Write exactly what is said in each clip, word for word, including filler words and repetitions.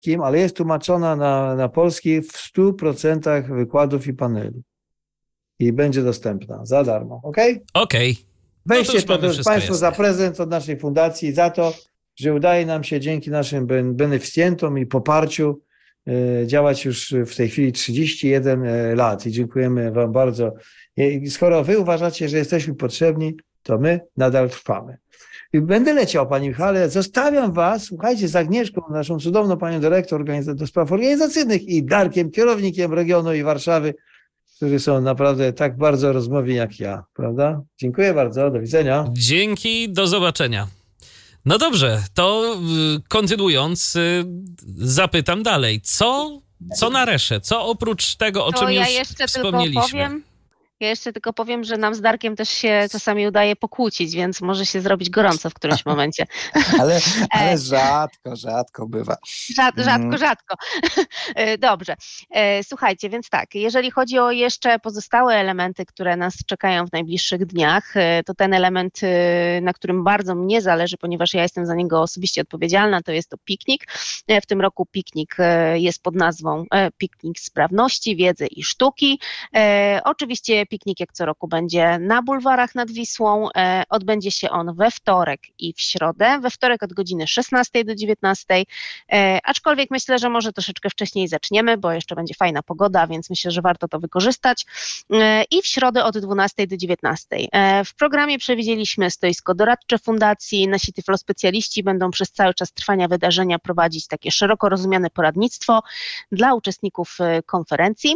kim, ale jest tłumaczona na, na polski w stu procentach wykładów i paneli. I będzie dostępna za darmo, okej? Okay? Okej. Okay. Weźcie no to, to, to Państwo jasne. Za prezent od naszej fundacji, za to, że udaje nam się dzięki naszym beneficjentom i poparciu y, działać już w tej chwili trzydzieści jeden lat i dziękujemy Wam bardzo. I skoro Wy uważacie, że jesteśmy potrzebni, to my nadal trwamy. I będę leciał, Panie Michale, zostawiam Was, słuchajcie, z Agnieszką, naszą cudowną Panią Dyrektor do spraw organizacyjnych i Darkiem, kierownikiem regionu i Warszawy, którzy są naprawdę tak bardzo rozmowi jak ja, prawda? Dziękuję bardzo, do widzenia. Dzięki, do zobaczenia. No dobrze, to kontynuując, zapytam dalej, co, co na resztę, co oprócz tego, o to czym ja już jeszcze wspomnieliśmy? Tylko powiem, ja jeszcze tylko powiem, że nam z Darkiem też się czasami udaje pokłócić, więc może się zrobić gorąco w którymś momencie. ale, ale rzadko, rzadko bywa. Rzad, rzadko, rzadko. Dobrze. Słuchajcie, więc tak, jeżeli chodzi o jeszcze pozostałe elementy, które nas czekają w najbliższych dniach, to ten element, na którym bardzo mnie zależy, ponieważ ja jestem za niego osobiście odpowiedzialna, to jest to piknik. W tym roku piknik jest pod nazwą Piknik Sprawności, Wiedzy i Sztuki. Oczywiście piknik jak co roku będzie na bulwarach nad Wisłą. E, odbędzie się on we wtorek i w środę. We wtorek od godziny szesnastej do dziewiętnastej. E, aczkolwiek myślę, że może troszeczkę wcześniej zaczniemy, bo jeszcze będzie fajna pogoda, więc myślę, że warto to wykorzystać. E, I w środę od dwunastej do dziewiętnastej. E, w programie przewidzieliśmy stoisko doradcze fundacji. Nasi tyflospecjaliści będą przez cały czas trwania wydarzenia prowadzić takie szeroko rozumiane poradnictwo dla uczestników konferencji.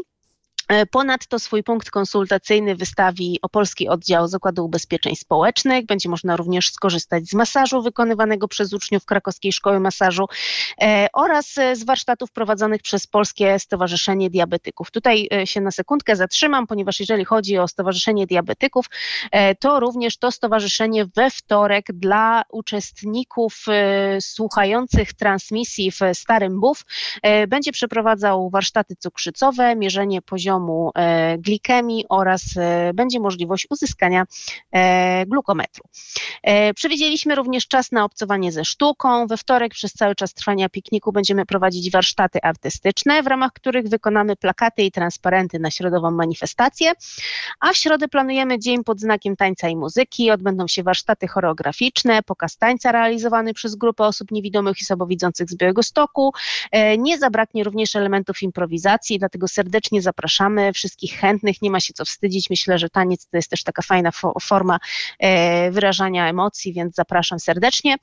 Ponadto swój punkt konsultacyjny wystawi opolski oddział Zakładu Ubezpieczeń Społecznych. Będzie można również skorzystać z masażu wykonywanego przez uczniów Krakowskiej Szkoły Masażu e, oraz z warsztatów prowadzonych przez Polskie Stowarzyszenie Diabetyków. Tutaj się na sekundkę zatrzymam, ponieważ jeżeli chodzi o Stowarzyszenie Diabetyków, e, to również to stowarzyszenie we wtorek dla uczestników e, słuchających transmisji w Starym Bów e, będzie przeprowadzał warsztaty cukrzycowe, mierzenie poziomu glikemii oraz będzie możliwość uzyskania glukometru. Przewidzieliśmy również czas na obcowanie ze sztuką. We wtorek przez cały czas trwania pikniku będziemy prowadzić warsztaty artystyczne, w ramach których wykonamy plakaty i transparenty na środową manifestację, a w środę planujemy dzień pod znakiem tańca i muzyki. Odbędą się warsztaty choreograficzne, pokaz tańca realizowany przez grupę osób niewidomych i słabowidzących z Białegostoku. Nie zabraknie również elementów improwizacji, dlatego serdecznie zapraszamy wszystkich chętnych, nie ma się co wstydzić. Myślę, że taniec to jest też taka fajna fo- forma e, wyrażania emocji, więc zapraszam serdecznie.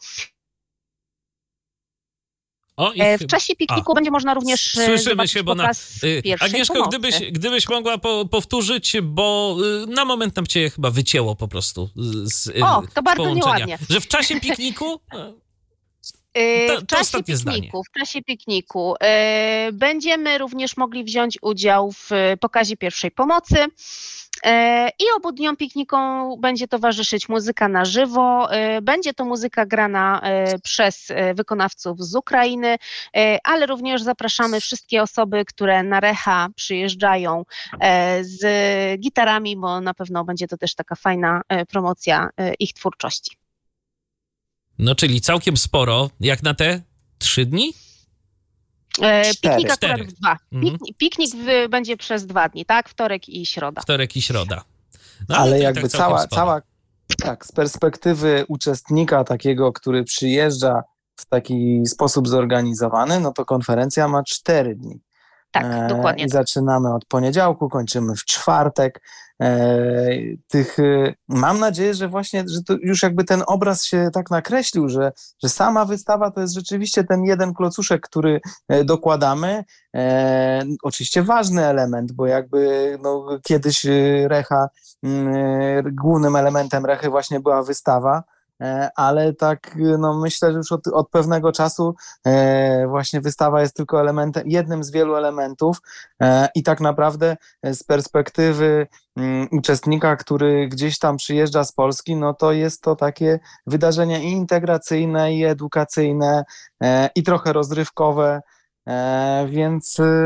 O, i e, w czasie pikniku A. będzie można również Słyszymy się, bo na... Agnieszko, pomocy. gdybyś, gdybyś mogła po, powtórzyć, bo na moment nam cię chyba wycięło po prostu z, o, to z bardzo połączenia. nieładnie. Że w czasie pikniku... To, w, czasie pikniku, w czasie pikniku yy, będziemy również mogli wziąć udział w pokazie pierwszej pomocy yy, i obu dniom pikniku będzie towarzyszyć muzyka na żywo. Yy, będzie to muzyka grana yy, przez yy, wykonawców z Ukrainy, yy, ale również zapraszamy wszystkie osoby, które na Recha przyjeżdżają yy, z gitarami, bo na pewno będzie to też taka fajna yy, promocja yy, ich twórczości. No, czyli całkiem sporo, jak na te trzy dni? E, piknik akurat Cztery. w dwa. Mhm. Piknik, piknik w, będzie przez dwa dni, tak? Wtorek i środa. Wtorek i środa. No, ale, ale jakby tak cała, cała, tak, z perspektywy uczestnika takiego, który przyjeżdża w taki sposób zorganizowany, no to konferencja ma cztery dni. Tak, e, dokładnie. I zaczynamy od poniedziałku, kończymy w czwartek. E, tych, e, mam nadzieję, że właśnie, że to już jakby ten obraz się tak nakreślił, że, że sama wystawa to jest rzeczywiście ten jeden klocuszek, który e, dokładamy. E, oczywiście ważny element, bo jakby no, kiedyś Recha, m, głównym elementem Rechy właśnie była wystawa, ale tak no myślę, że już od, od pewnego czasu e, właśnie wystawa jest tylko elementem, jednym z wielu elementów e, i tak naprawdę z perspektywy m, uczestnika, który gdzieś tam przyjeżdża z Polski, no to jest to takie wydarzenie i integracyjne, i edukacyjne, e, i trochę rozrywkowe, e, więc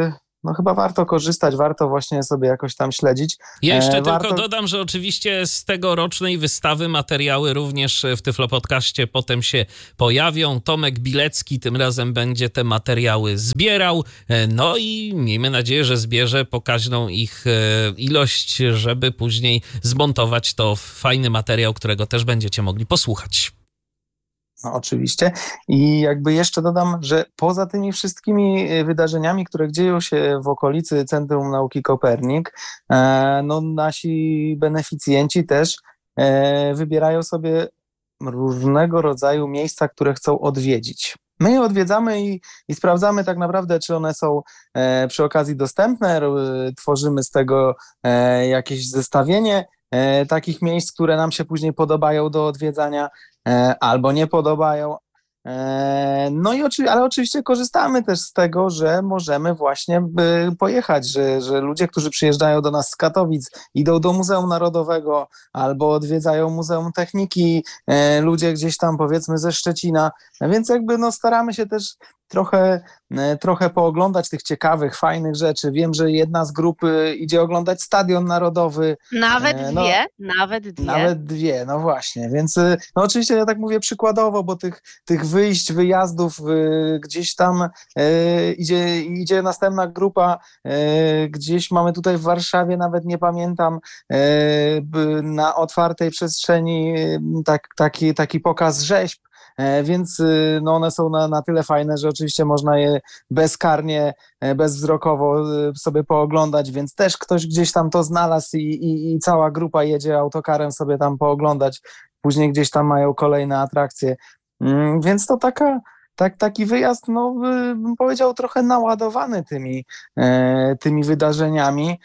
no chyba warto korzystać, warto właśnie sobie jakoś tam śledzić. Jeszcze E, tylko warto... dodam, że oczywiście z tegorocznej wystawy materiały również w Tyflo Podcaście potem się pojawią. Tomek Bilecki tym razem będzie te materiały zbierał, no i miejmy nadzieję, że zbierze pokaźną ich ilość, żeby później zmontować to w fajny materiał, którego też będziecie mogli posłuchać. No, oczywiście. I jakby jeszcze dodam, że poza tymi wszystkimi wydarzeniami, które dzieją się w okolicy Centrum Nauki Kopernik, e, no nasi beneficjenci też e, wybierają sobie różnego rodzaju miejsca, które chcą odwiedzić. My je odwiedzamy i, i sprawdzamy tak naprawdę, czy one są e, przy okazji dostępne, e, tworzymy z tego e, jakieś zestawienie e, takich miejsc, które nam się później podobają do odwiedzania, albo nie podobają. No i oczywiście, ale oczywiście korzystamy też z tego, że możemy właśnie pojechać, że, że ludzie, którzy przyjeżdżają do nas z Katowic, idą do Muzeum Narodowego albo odwiedzają Muzeum Techniki, ludzie gdzieś tam powiedzmy ze Szczecina, więc jakby no staramy się też trochę, trochę pooglądać tych ciekawych, fajnych rzeczy. Wiem, że jedna z grup idzie oglądać Stadion Narodowy. Nawet no, dwie, nawet dwie. Nawet dwie, no właśnie, więc no oczywiście ja tak mówię przykładowo, bo tych, tych wyjść, wyjazdów y, gdzieś tam y, idzie, idzie następna grupa, y, gdzieś mamy tutaj w Warszawie, nawet nie pamiętam, y, na otwartej przestrzeni y, tak, taki, taki pokaz rzeźb, więc no one są na, na tyle fajne, że oczywiście można je bezkarnie, bezwzrokowo sobie pooglądać, więc też ktoś gdzieś tam to znalazł i, i, i cała grupa jedzie autokarem sobie tam pooglądać, później gdzieś tam mają kolejne atrakcje, więc to taka, tak, taki wyjazd, no bym powiedział trochę naładowany tymi, tymi wydarzeniami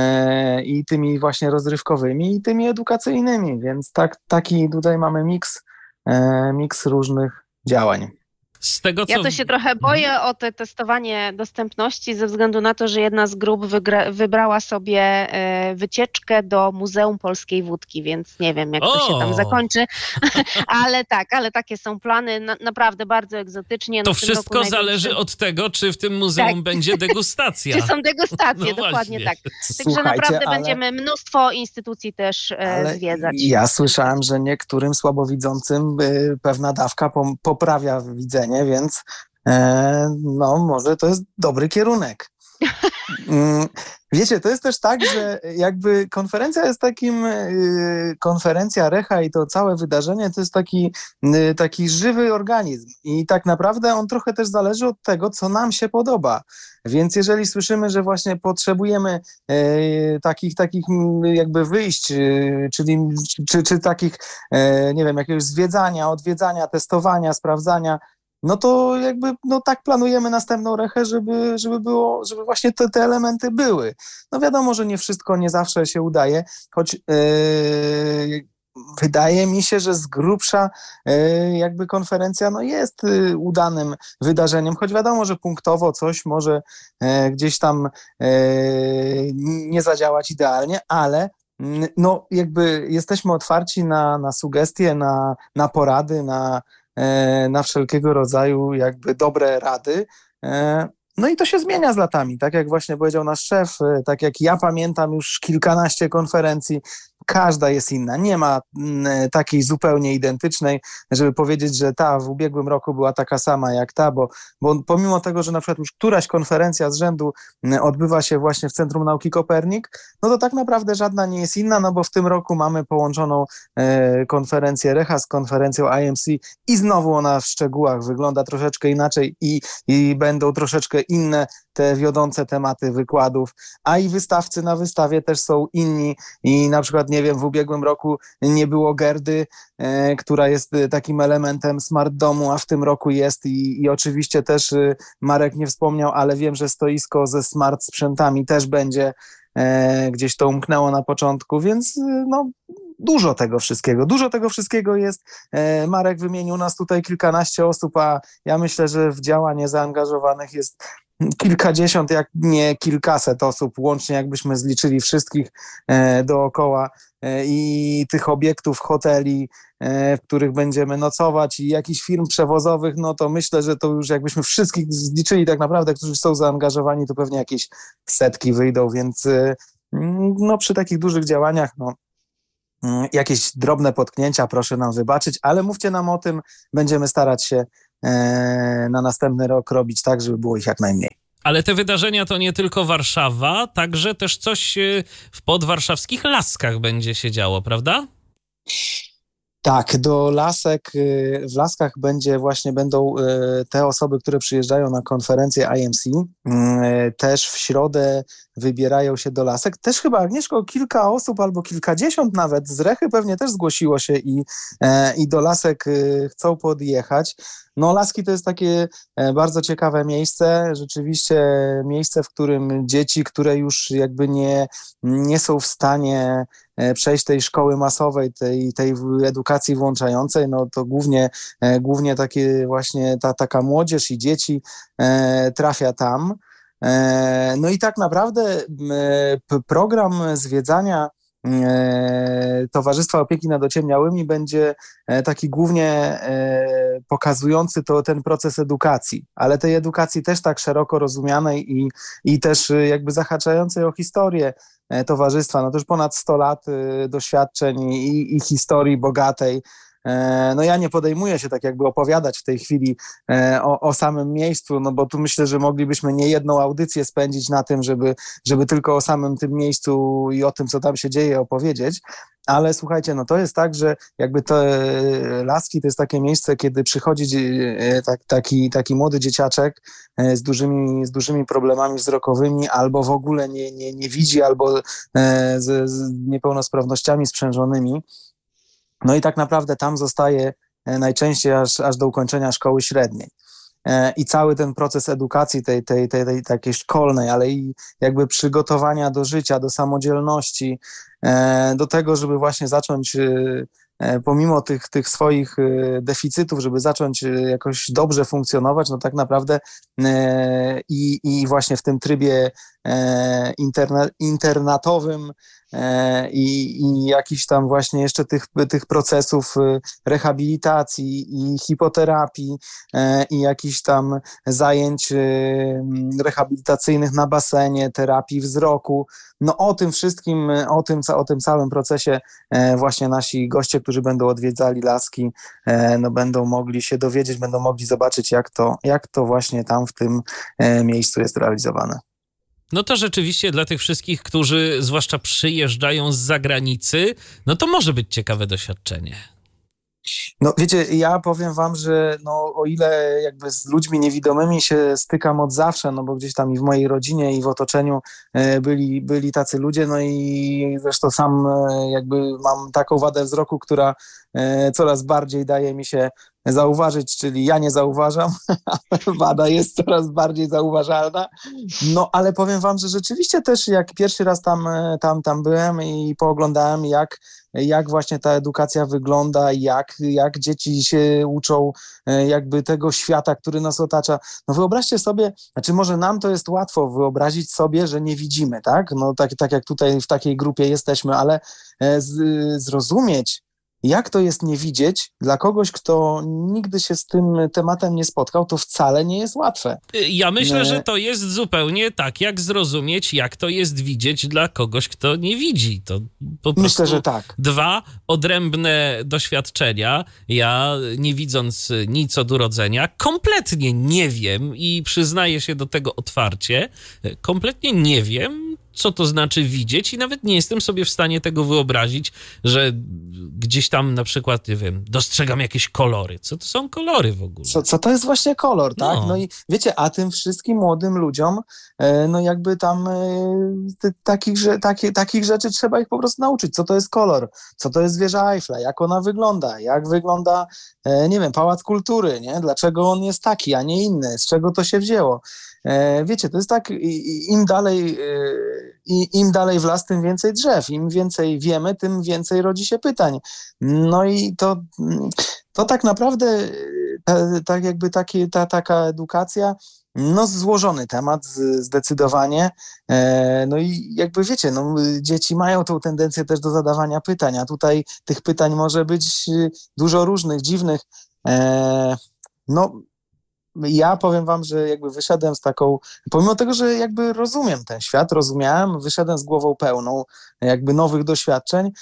i tymi właśnie rozrywkowymi i tymi edukacyjnymi, więc tak, taki tutaj mamy miks miks różnych działań. Z tego, co... Ja to się trochę boję o te testowanie dostępności ze względu na to, że jedna z grup wygra- wybrała sobie e, wycieczkę do Muzeum Polskiej Wódki, więc nie wiem, jak to się tam zakończy, ale tak, ale takie są plany, na, naprawdę bardzo egzotycznie. To no, wszystko największym... zależy od tego, czy w tym muzeum tak. będzie degustacja. Czy są degustacje, no dokładnie właśnie. tak. Słuchajcie, Także naprawdę ale... będziemy mnóstwo instytucji też e, zwiedzać. Ja słyszałem, że niektórym słabowidzącym y, pewna dawka po, poprawia widzenie, więc e, no może to jest dobry kierunek. Wiecie, to jest też tak, że jakby konferencja jest takim, y, konferencja Recha i to całe wydarzenie to jest taki, y, taki żywy organizm i tak naprawdę on trochę też zależy od tego, co nam się podoba. Więc jeżeli słyszymy, że właśnie potrzebujemy y, takich, takich jakby wyjść, y, czyli czy, czy takich, y, nie wiem, jakiegoś zwiedzania, odwiedzania, testowania, sprawdzania, no to jakby no tak planujemy następną Rechę, żeby, żeby było, żeby właśnie te, te elementy były. No wiadomo, że nie wszystko, nie zawsze się udaje, choć yy, wydaje mi się, że z grubsza yy, jakby konferencja no jest yy, udanym wydarzeniem, choć wiadomo, że punktowo coś może yy, gdzieś tam yy, nie zadziałać idealnie, ale no jakby jesteśmy otwarci na, na sugestie, na, na porady, na na wszelkiego rodzaju jakby dobre rady. No i to się zmienia z latami, tak jak właśnie powiedział nasz szef, tak jak ja pamiętam już kilkanaście konferencji, każda jest inna, nie ma takiej zupełnie identycznej, żeby powiedzieć, że ta w ubiegłym roku była taka sama jak ta, bo, bo pomimo tego, że na przykład już któraś konferencja z rzędu odbywa się właśnie w Centrum Nauki Kopernik, no to tak naprawdę żadna nie jest inna, no bo w tym roku mamy połączoną e, konferencję Recha z konferencją I M C i znowu ona w szczegółach wygląda troszeczkę inaczej i, i będą troszeczkę inne te wiodące tematy wykładów, a i wystawcy na wystawie też są inni i na przykład, nie wiem, w ubiegłym roku nie było Gerdy, e, która jest takim elementem smart domu, a w tym roku jest i, i oczywiście też e, Marek nie wspomniał, ale wiem, że stoisko ze smart sprzętami też będzie, e, gdzieś to umknęło na początku, więc e, no dużo tego wszystkiego, dużo tego wszystkiego jest. E, Marek wymienił nas tutaj kilkanaście osób, a ja myślę, że w działanie zaangażowanych jest kilkadziesiąt, jak nie kilkaset osób, łącznie jakbyśmy zliczyli wszystkich e, dookoła e, i tych obiektów, hoteli, e, w których będziemy nocować i jakichś firm przewozowych, no to myślę, że to już jakbyśmy wszystkich zliczyli tak naprawdę, którzy są zaangażowani, to pewnie jakieś setki wyjdą, więc e, no przy takich dużych działaniach, no jakieś drobne potknięcia proszę nam wybaczyć, ale mówcie nam o tym, będziemy starać się e, na następny rok robić tak, żeby było ich jak najmniej. Ale te wydarzenia to nie tylko Warszawa, także też coś e, w podwarszawskich Laskach będzie się działo, prawda? Tak, do Lasek, y, w Laskach będzie właśnie będą y, te osoby, które przyjeżdżają na konferencję I M C, y, też w środę wybierają się do Lasek. Też chyba, Agnieszko, kilka osób albo kilkadziesiąt nawet z Rechy pewnie też zgłosiło się i, e, i do Lasek y, chcą podjechać. No Laski to jest takie e, bardzo ciekawe miejsce, rzeczywiście miejsce, w którym dzieci, które już jakby nie, nie są w stanie przejść tej szkoły masowej, tej, tej edukacji włączającej, no to głównie, głównie takie właśnie ta, taka młodzież i dzieci e, trafia tam. E, no i tak naprawdę e, program zwiedzania e, Towarzystwa Opieki nad Ociemniałymi będzie e, taki głównie e, pokazujący to, ten proces edukacji, ale tej edukacji też tak szeroko rozumianej i, i też jakby zahaczającej o historię towarzystwa, no to już ponad sto lat y, doświadczeń i, i historii bogatej. E, no ja nie podejmuję się tak jakby opowiadać w tej chwili e, o, o samym miejscu, no bo tu myślę, że moglibyśmy nie jedną audycję spędzić na tym, żeby, żeby tylko o samym tym miejscu i o tym, co tam się dzieje, opowiedzieć. Ale słuchajcie, no to jest tak, że jakby te Laski to jest takie miejsce, kiedy przychodzi tak, taki, taki młody dzieciaczek z dużymi, z dużymi problemami wzrokowymi, albo w ogóle nie, nie, nie widzi, albo z, z niepełnosprawnościami sprzężonymi. No i tak naprawdę tam zostaje najczęściej aż, aż do ukończenia szkoły średniej. I cały ten proces edukacji tej, tej, tej, tej takiej szkolnej, ale i jakby przygotowania do życia, do samodzielności, do tego, żeby właśnie zacząć pomimo tych, tych swoich deficytów, żeby zacząć jakoś dobrze funkcjonować, no tak naprawdę i, i właśnie w tym trybie interna, internatowym i, i jakichś tam właśnie jeszcze tych, tych procesów rehabilitacji i hipoterapii i jakichś tam zajęć rehabilitacyjnych na basenie, terapii wzroku. No o tym wszystkim, o tym, o tym całym procesie właśnie nasi goście, którzy będą odwiedzali Laski, no będą mogli się dowiedzieć, będą mogli zobaczyć, jak to, jak to właśnie tam w tym miejscu jest realizowane. No to rzeczywiście dla tych wszystkich, którzy zwłaszcza przyjeżdżają z zagranicy, no to może być ciekawe doświadczenie. No wiecie, ja powiem wam, że no o ile jakby z ludźmi niewidomymi się stykam od zawsze, no bo gdzieś tam i w mojej rodzinie i w otoczeniu byli, byli tacy ludzie, no i zresztą sam jakby mam taką wadę wzroku, która coraz bardziej daje mi się zauważyć, czyli ja nie zauważam, ale wada jest coraz bardziej zauważalna. No ale powiem wam, że rzeczywiście też jak pierwszy raz tam, tam, tam byłem i pooglądałem, jak, jak właśnie ta edukacja wygląda, jak, jak dzieci się uczą jakby tego świata, który nas otacza. No wyobraźcie sobie, znaczy może nam to jest łatwo wyobrazić sobie, że nie widzimy, tak? No tak, tak jak tutaj w takiej grupie jesteśmy, ale z, zrozumieć, jak to jest nie widzieć dla kogoś, kto nigdy się z tym tematem nie spotkał, to wcale nie jest łatwe. Ja myślę, nie. że to jest zupełnie tak, jak zrozumieć, jak to jest widzieć dla kogoś, kto nie widzi. To po prostu myślę, że tak. Dwa odrębne doświadczenia. Ja, nie widząc nic od urodzenia, kompletnie nie wiem i przyznaję się do tego otwarcie, kompletnie nie wiem, co to znaczy widzieć i nawet nie jestem sobie w stanie tego wyobrazić, że gdzieś tam na przykład, nie wiem, dostrzegam jakieś kolory. Co to są kolory w ogóle? Co, co to jest właśnie kolor, tak? No. No i wiecie, a tym wszystkim młodym ludziom, no jakby tam ty, takich, że, takie, takich rzeczy trzeba ich po prostu nauczyć. Co to jest kolor? Co to jest wieża Eiffla? Jak ona wygląda? Jak wygląda, nie wiem, Pałac Kultury, nie? Dlaczego on jest taki, a nie inny? Z czego to się wzięło? Wiecie, to jest tak, im dalej, im dalej w las, tym więcej drzew. Im więcej wiemy, tym więcej rodzi się pytań. No i to, to tak naprawdę, ta, tak jakby taki, ta, taka edukacja No, złożony temat, zdecydowanie. No i jakby wiecie, no, dzieci mają tą tendencję też do zadawania pytań, a tutaj tych pytań może być dużo różnych, dziwnych. No, ja powiem wam, że jakby wyszedłem z taką, pomimo tego, że jakby rozumiem ten świat, rozumiałem, wyszedłem z głową pełną jakby nowych doświadczeń.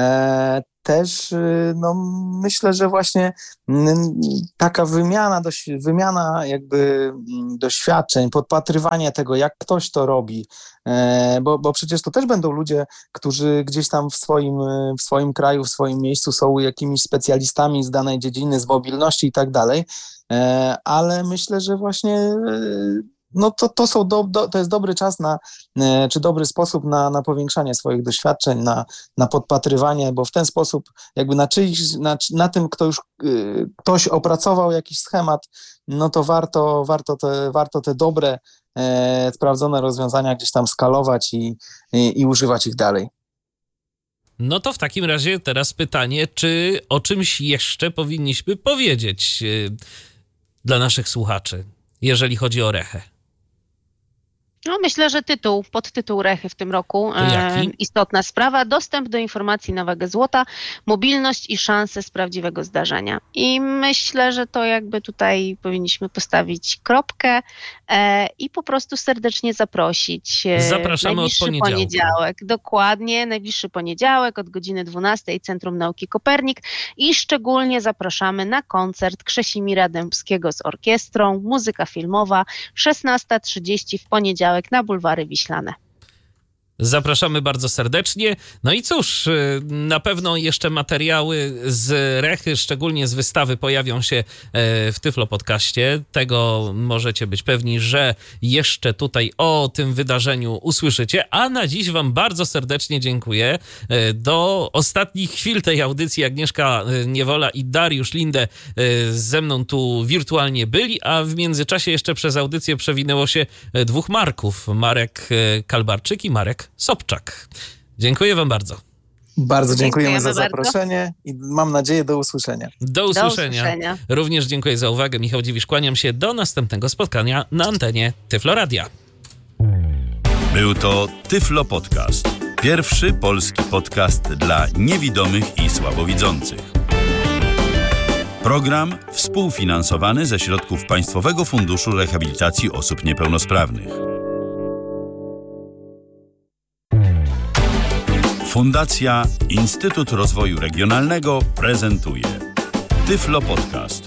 Też no, myślę, że właśnie taka wymiana, wymiana jakby doświadczeń, podpatrywanie tego, jak ktoś to robi, bo, bo przecież to też będą ludzie, którzy gdzieś tam w swoim, w swoim kraju, w swoim miejscu są jakimiś specjalistami z danej dziedziny, z mobilności i tak dalej, ale myślę, że właśnie no to, to, są do, do, to jest dobry czas na, czy dobry sposób na, na powiększanie swoich doświadczeń, na, na podpatrywanie, bo w ten sposób jakby na czyjś, na, na tym, kto już y, ktoś opracował jakiś schemat, no to warto, warto, te, warto te dobre, e, sprawdzone rozwiązania gdzieś tam skalować i, i, i używać ich dalej. No to w takim razie teraz pytanie, czy o czymś jeszcze powinniśmy powiedzieć y, dla naszych słuchaczy, jeżeli chodzi o Rechę? No myślę, że tytuł, podtytuł Rechy w tym roku, Jaki? E, istotna sprawa, dostęp do informacji na wagę złota, mobilność i szanse z prawdziwego zdarzenia. I myślę, że to jakby tutaj powinniśmy postawić kropkę e, i po prostu serdecznie zaprosić. E, Zapraszamy od poniedziałku. poniedziałek. Dokładnie, najbliższy poniedziałek od godziny dwunastej Centrum Nauki Kopernik i szczególnie zapraszamy na koncert Krzesimira Dębskiego z orkiestrą, muzyka filmowa, szesnasta trzydzieści w poniedziałek na Bulwary Wiślane. Zapraszamy bardzo serdecznie. No i cóż, na pewno jeszcze materiały z Rechy, szczególnie z wystawy, pojawią się w Tyflo Podcaście. Tego możecie być pewni, że jeszcze tutaj o tym wydarzeniu usłyszycie. A na dziś wam bardzo serdecznie dziękuję. Do ostatnich chwil tej audycji Agnieszka Niewola i Dariusz Linde ze mną tu wirtualnie byli, a w międzyczasie jeszcze przez audycję przewinęło się dwóch Marków. Marek Kalbarczyk i Marek Sobczak. Dziękuję wam bardzo. Bardzo dziękujemy, Dziękujemy za bardzo. zaproszenie i mam nadzieję do usłyszenia. Do usłyszenia. Do usłyszenia. Również dziękuję za uwagę. Michał Dziwisz, kłaniam się do następnego spotkania na antenie Tyflo Radia. Był to Tyflo Podcast. Pierwszy polski podcast dla niewidomych i słabowidzących. Program współfinansowany ze środków Państwowego Funduszu Rehabilitacji Osób Niepełnosprawnych. Fundacja Instytut Rozwoju Regionalnego prezentuje Tyflo Podcast.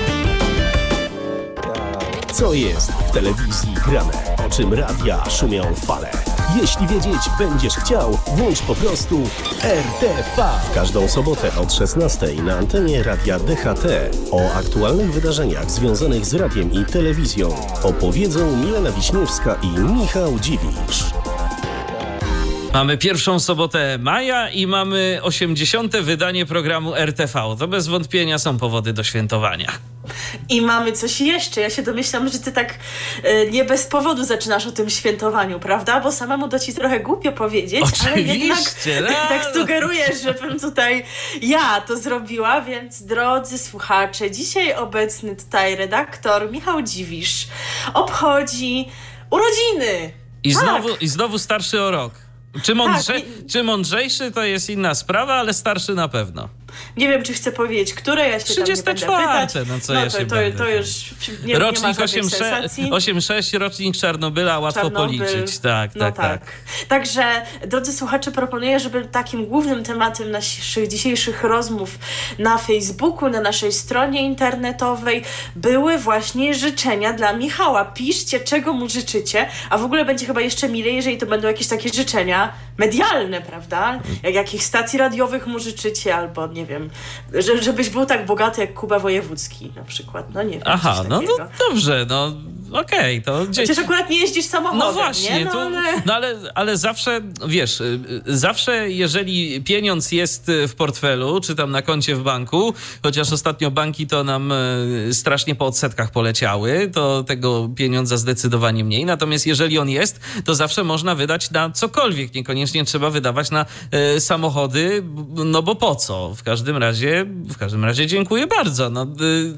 Co jest w telewizji grane? O czym radia szumią fale? Jeśli wiedzieć będziesz chciał, włącz po prostu R T V. W każdą sobotę od szesnastej na antenie Radia D H T o aktualnych wydarzeniach związanych z radiem i telewizją opowiedzą Milena Wiśniewska i Michał Dziwisz. Mamy pierwszą sobotę maja i mamy osiemdziesiąte wydanie programu R T V. To bez wątpienia są powody do świętowania. I mamy coś jeszcze. Ja się domyślam, że ty tak y, nie bez powodu zaczynasz o tym świętowaniu, prawda? Bo samemu to ci trochę głupio powiedzieć, Oczywiście, ale jednak no. tak sugerujesz, żebym tutaj ja to zrobiła, więc drodzy słuchacze, dzisiaj obecny tutaj redaktor Michał Dziwisz obchodzi urodziny. I tak. znowu, i znowu starszy o rok. Czy, mądrze, Tak, i- czy mądrzejszy to jest inna sprawa, ale starszy na pewno. Nie wiem, czy chcę powiedzieć, które, ja się tam nie trzydzieste będę czwarte, pytać. no co no ja to, się to, będę. to już nie, nie ma Rocznik żadnej sensacji. osiemdziesiąt sześć, rocznik Czarnobyla, łatwo Czarnobyl. policzyć. Tak, No tak, tak. tak. Także, drodzy słuchacze, proponuję, żeby takim głównym tematem naszych dzisiejszych rozmów na Facebooku, na naszej stronie internetowej były właśnie życzenia dla Michała. Piszcie, czego mu życzycie, a w ogóle będzie chyba jeszcze milej, jeżeli to będą jakieś takie życzenia medialne, prawda? Jak jakich stacji radiowych mu życzycie, albo nie wiem, że, żebyś był tak bogaty jak Kuba Wojewódzki na przykład. No nie wiem. Aha, coś no, no takiego. dobrze, no okej, to gdzieś... Chociaż akurat nie jeździsz samochodem, No właśnie, nie? No, to, ale... no ale, ale zawsze, wiesz, y, y, zawsze jeżeli pieniądz jest w portfelu, czy tam na koncie w banku, chociaż ostatnio banki to nam y, strasznie po odsetkach poleciały, to tego pieniądza zdecydowanie mniej, natomiast jeżeli on jest, to zawsze można wydać na cokolwiek, niekoniecznie trzeba wydawać na y, samochody, no bo po co? W każdym razie, w każdym razie dziękuję bardzo, no... Y,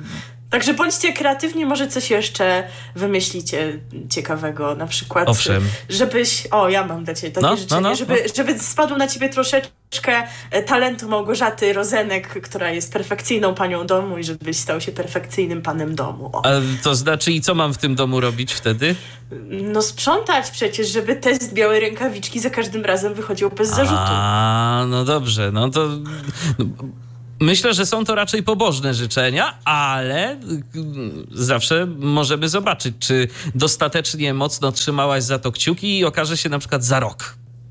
Także bądźcie kreatywni, może coś jeszcze wymyślicie ciekawego, na przykład, Owszem. żebyś, o ja mam dla ciebie takie No, życzenie, no, no, żeby, no. żeby spadło na ciebie troszeczkę talentu Małgorzaty Rozenek, która jest perfekcyjną panią domu i żebyś stał się perfekcyjnym panem domu. O. A to znaczy, i co mam w tym domu robić wtedy? No sprzątać przecież, żeby test białej rękawiczki za każdym razem wychodził bez zarzutu. A, no dobrze, no to... No, myślę, że są to raczej pobożne życzenia, ale zawsze możemy zobaczyć, czy dostatecznie mocno trzymałaś za to kciuki i okaże się na przykład za rok.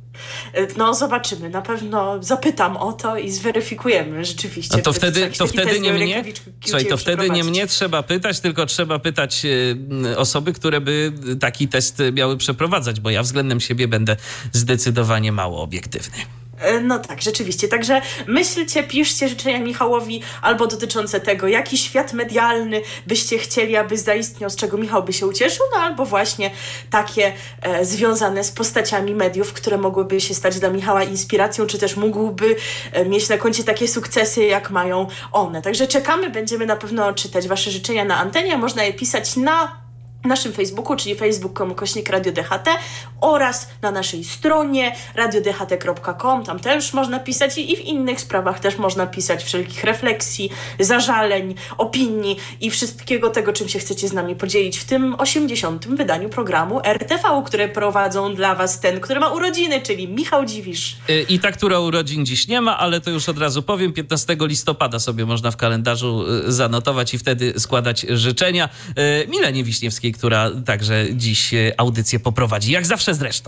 No zobaczymy, na pewno zapytam o to i zweryfikujemy rzeczywiście. No to wtedy, to wtedy nie mnie, słuchaj, to wtedy nie mnie przeprowadzić. trzeba pytać, tylko trzeba pytać e, osoby, które by taki test miały przeprowadzać, bo ja względem siebie będę zdecydowanie mało obiektywny. No tak, rzeczywiście. Także myślcie, piszcie życzenia Michałowi albo dotyczące tego, jaki świat medialny byście chcieli, aby zaistniał, z czego Michał by się ucieszył, no albo właśnie takie e, związane z postaciami mediów, które mogłyby się stać dla Michała inspiracją, czy też mógłby e, mieć na koncie takie sukcesy, jak mają one. Także czekamy, będziemy na pewno czytać wasze życzenia na antenie, można je pisać na naszym Facebooku, czyli facebook kropka com kośnik Radio D H T oraz na naszej stronie radio d h t kropka com. Tam też można pisać i w innych sprawach też można pisać wszelkich refleksji, zażaleń, opinii i wszystkiego tego, czym się chcecie z nami podzielić w tym osiemdziesiątym wydaniu programu R T V, które prowadzą dla was ten, który ma urodziny, czyli Michał Dziwisz. I ta, która urodzin dziś nie ma, ale to już od razu powiem, piętnastego listopada sobie można w kalendarzu zanotować i wtedy składać życzenia. Milenie Wiśniewskiej, która także dziś audycję poprowadzi, jak zawsze zresztą.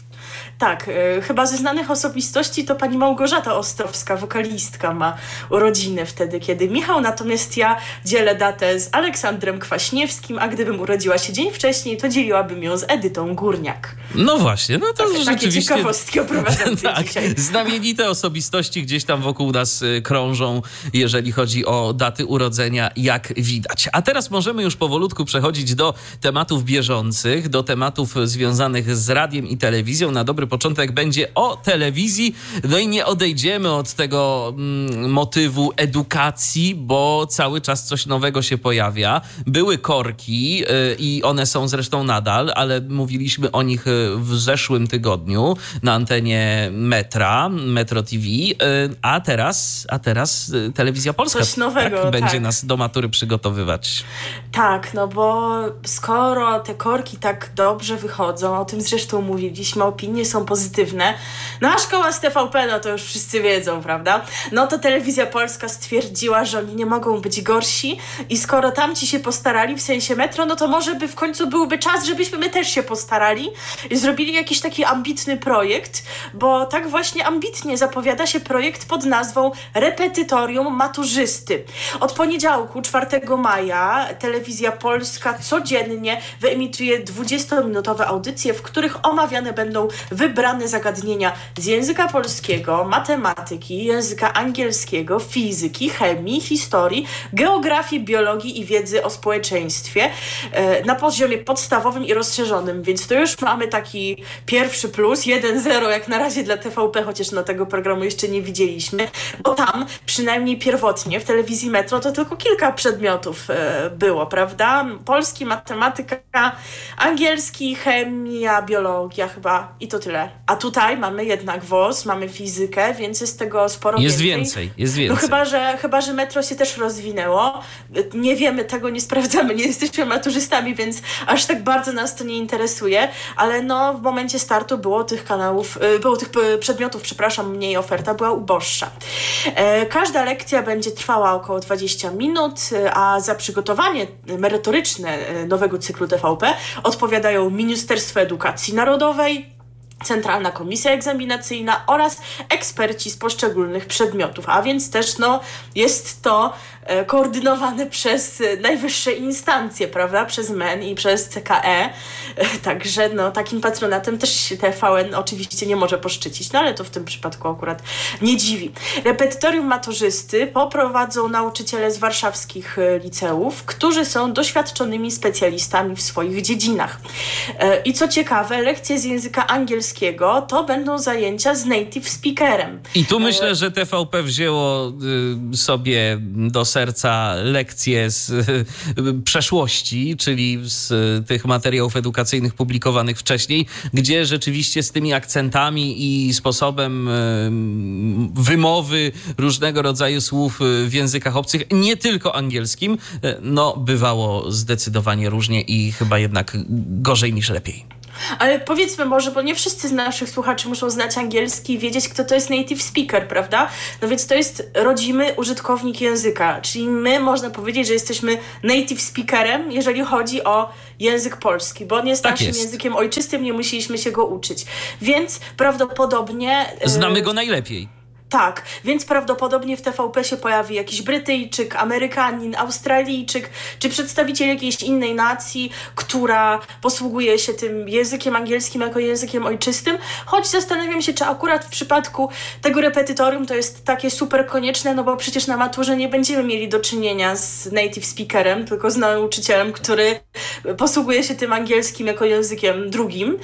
Tak, y, chyba ze znanych osobistości to pani Małgorzata Ostrowska, wokalistka, ma urodziny wtedy, kiedy Michał, natomiast ja dzielę datę z Aleksandrem Kwaśniewskim, a gdybym urodziła się dzień wcześniej, to dzieliłabym ją z Edytą Górniak. No właśnie, no to Takie, takie rzeczywiście... ciekawostki oprowadzające tak, dzisiaj. znamienite osobistości gdzieś tam wokół nas krążą, jeżeli chodzi o daty urodzenia, jak widać. A teraz możemy już powolutku przechodzić do tematów bieżących, do tematów związanych z radiem i telewizją. Na dobry początek będzie o telewizji, no i nie odejdziemy od tego mm, motywu edukacji, bo cały czas coś nowego się pojawia. Były korki yy, i one są zresztą nadal, ale mówiliśmy o nich w zeszłym tygodniu na antenie Metra, Metro T V, yy, a teraz, a teraz yy, Telewizja Polska Coś nowego, tak, będzie tak. nas do matury przygotowywać. Tak, no bo skoro te korki tak dobrze wychodzą, o tym zresztą mówiliśmy, opinie są pozytywne, no a szkoła z T V P, no to już wszyscy wiedzą, prawda? No to Telewizja Polska stwierdziła, że oni nie mogą być gorsi i skoro tamci się postarali, w sensie Metro, no to może by w końcu byłby czas, żebyśmy my też się postarali i zrobili jakiś taki ambitny projekt, bo tak właśnie ambitnie zapowiada się projekt pod nazwą Repetytorium Maturzysty. Od poniedziałku, czwartego maja, Telewizja Polska codziennie wyemituje dwudziestominutowe audycje, w których omawiane będą wybrane zagadnienia z języka polskiego, matematyki, języka angielskiego, fizyki, chemii, historii, geografii, biologii i wiedzy o społeczeństwie e, na poziomie podstawowym i rozszerzonym, więc to już mamy taki pierwszy plus, jeden zero jak na razie dla T V P, chociaż no tego programu jeszcze nie widzieliśmy, bo tam przynajmniej pierwotnie w telewizji Metro to tylko kilka przedmiotów e, było, prawda? Polski, matematyka, angielski, chemia, biologia chyba i to tyle. A tutaj mamy jednak W O S, mamy fizykę, więc jest tego sporo Jest więcej. więcej, jest więcej. No chyba że, chyba, że Metro się też rozwinęło. Nie wiemy tego, nie sprawdzamy, nie jesteśmy maturzystami, więc aż tak bardzo nas to nie interesuje, ale no w momencie startu było tych kanałów, było tych przedmiotów, przepraszam, mniej, oferta była uboższa. Każda lekcja będzie trwała około dwadzieścia minut, a za przygotowanie merytoryczne nowego cyklu T V P odpowiadają Ministerstwo Edukacji Narodowej, Centralna Komisja Egzaminacyjna oraz eksperci z poszczególnych przedmiotów, a więc też no, jest to e, koordynowane przez e, najwyższe instancje, prawda, przez M E N i przez C K E, e, także no, takim patronatem też się T V N oczywiście nie może poszczycić, no ale to w tym przypadku akurat nie dziwi. Repetytorium maturzysty poprowadzą nauczyciele z warszawskich e, liceów, którzy są doświadczonymi specjalistami w swoich dziedzinach. E, I co ciekawe, lekcje z języka angielskiego angielskiego, to będą zajęcia z native speakerem. I tu myślę, że T V P wzięło y, sobie do serca lekcje z y, przeszłości, czyli z y, tych materiałów edukacyjnych publikowanych wcześniej, gdzie rzeczywiście z tymi akcentami i sposobem y, wymowy różnego rodzaju słów w językach obcych, nie tylko angielskim, y, no bywało zdecydowanie różnie i chyba jednak gorzej niż lepiej. Ale powiedzmy może, bo nie wszyscy z naszych słuchaczy muszą znać angielski i wiedzieć, kto to jest native speaker, prawda? No więc to jest rodzimy użytkownik języka, czyli my można powiedzieć, że jesteśmy native speakerem, jeżeli chodzi o język polski, bo on jest tak naszym jest. językiem ojczystym, nie musieliśmy się go uczyć. Więc prawdopodobnie... Znamy go najlepiej. Tak, więc prawdopodobnie w T V P się pojawi jakiś Brytyjczyk, Amerykanin, Australijczyk, czy przedstawiciel jakiejś innej nacji, która posługuje się tym językiem angielskim jako językiem ojczystym, choć zastanawiam się, czy akurat w przypadku tego repetytorium to jest takie super konieczne, no bo przecież na maturze nie będziemy mieli do czynienia z native speakerem, tylko z nauczycielem, który posługuje się tym angielskim jako językiem drugim.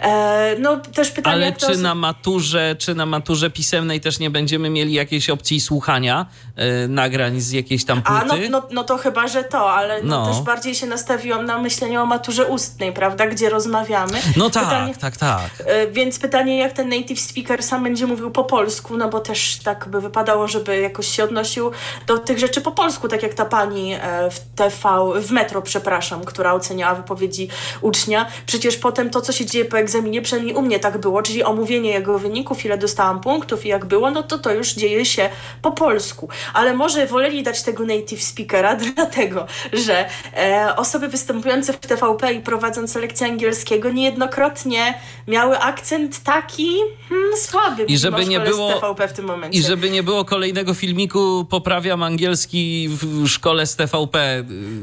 E, no też pytanie... Ale jak czy to... na maturze, czy na maturze pisemnej też nie będziemy mieli jakiejś opcji słuchania y, nagrań z jakiejś tam płyty? A, no, no, no to chyba, że to, ale no, No. też bardziej się nastawiłam na myślenie o maturze ustnej, prawda, gdzie rozmawiamy. No tak, pytanie, tak, tak. y, Więc pytanie, jak ten native speaker sam będzie mówił po polsku, no bo też tak by wypadało, żeby jakoś się odnosił do tych rzeczy po polsku, tak jak ta pani y, w T V, w Metro, przepraszam, która oceniała wypowiedzi ucznia. Przecież potem to, co się dzieje po egzaminie, przynajmniej u mnie tak było, czyli omówienie jego wyników, ile dostałam punktów i jak było, no to to już dzieje się po polsku. Ale może woleli dać tego native speakera dlatego, że e, osoby występujące w T V P i prowadzące lekcje angielskiego niejednokrotnie miały akcent taki hmm, słaby. I żeby nie było, z T V P w tym momencie. I żeby nie było kolejnego filmiku Poprawiam angielski w szkole z T V P,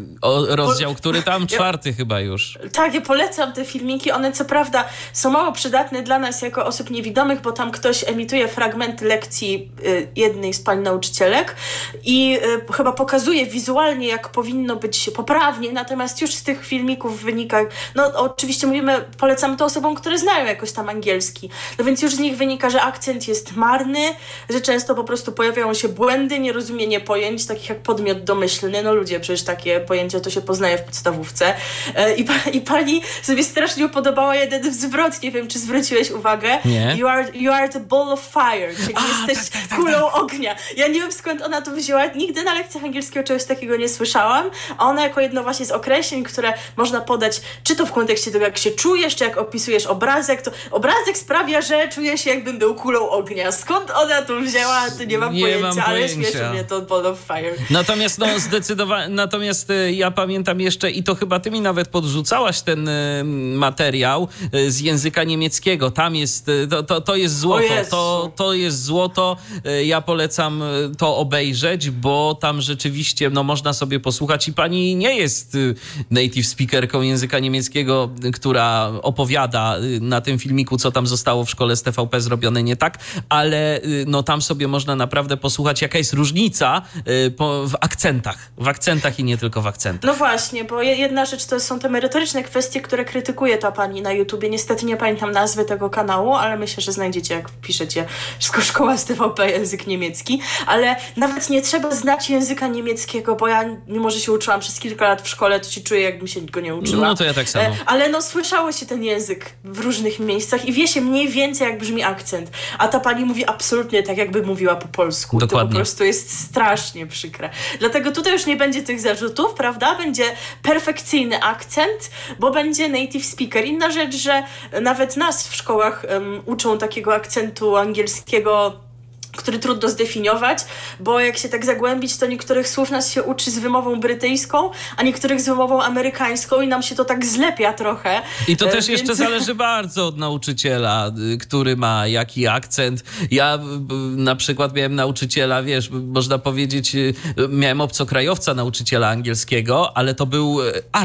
o, rozdział, który tam czwarty ja, chyba już. Tak, ja polecam te filmiki. One co prawda są mało przydatne dla nas jako osób niewidomych, bo tam ktoś emituje fragment lekcji jednej z pań nauczycielek i y, chyba pokazuje wizualnie, jak powinno być poprawnie, natomiast już z tych filmików wynika, no oczywiście mówimy, polecamy to osobom, które znają jakoś tam angielski, no więc już z nich wynika, że akcent jest marny, że często po prostu pojawiają się błędy, nierozumienie pojęć, takich jak podmiot domyślny, no ludzie, przecież takie pojęcia to się poznaje w podstawówce. Y, i, pa, i pani sobie strasznie podobała jeden zwrot, nie wiem, czy zwróciłeś uwagę. Nie. You are, you are the ball of fire, czyli A, jesteś tak, tak, tak, kulą ognia. Ja nie wiem, skąd ona to wzięła. Nigdy na lekcjach angielskiego czegoś takiego nie słyszałam. A ona jako jedno właśnie z określeń, które można podać, czy to w kontekście tego, jak się czujesz, czy jak opisujesz obrazek, to obrazek sprawia, że czuję się, jakbym był kulą ognia. Skąd ona to wzięła, to nie mam Nie pojęcia, mam ale pojęcia. śmieszy mnie to ball of fire. Natomiast no zdecydowanie, natomiast y, ja pamiętam jeszcze i to chyba ty mi nawet podrzucałaś ten y, materiał y, z języka niemieckiego. Tam jest, y, to, to, to jest złoto. To, to jest złoto. Y, ja polecam y, to obejrzeć, bo tam rzeczywiście no, można sobie posłuchać i pani nie jest y, native speakerką języka niemieckiego, y, która opowiada y, na tym filmiku, co tam zostało w szkole z T V P zrobione nie tak, ale y, no tam sobie można naprawdę posłuchać, jaka jest różnica y, po, w akcentach. W akcentach i nie tylko w akcentach. No właśnie, bo jedna rzecz to są te merytoryczne kwestie, które krytykuje ta pani na YouTubie. Niestety nie pamiętam nazwy tego kanału, ale myślę, że znajdziecie, jak piszecie Szkoła z T V P język niemiecki. Ale nawet nie trzeba znać języka niemieckiego, bo ja, mimo że się uczyłam przez kilka lat w szkole, to się czuję, jakbym się go nie uczyła. No to ja tak samo. Ale no słyszało się ten język w różnych miejscach i wie się mniej więcej, jak brzmi akcent. A ta pani mówi absolutnie tak, jakby mówiła po polsku. Dokładnie. To po prostu jest strasznie przykre. Dlatego tutaj już nie będzie tych zarzutów, prawda? Będzie perfekcyjny akcent, bo będzie native speaker. Inna rzecz, że nawet nas w szkołach um, uczą takiego akcentu angielskiego, który trudno zdefiniować, bo jak się tak zagłębić, to niektórych słów nas się uczy z wymową brytyjską, a niektórych z wymową amerykańską i nam się to tak zlepia trochę. I to też Więc... jeszcze zależy bardzo od nauczyciela, który ma jaki akcent. Ja na przykład miałem nauczyciela, wiesz, można powiedzieć, miałem obcokrajowca nauczyciela angielskiego, ale to był Arab.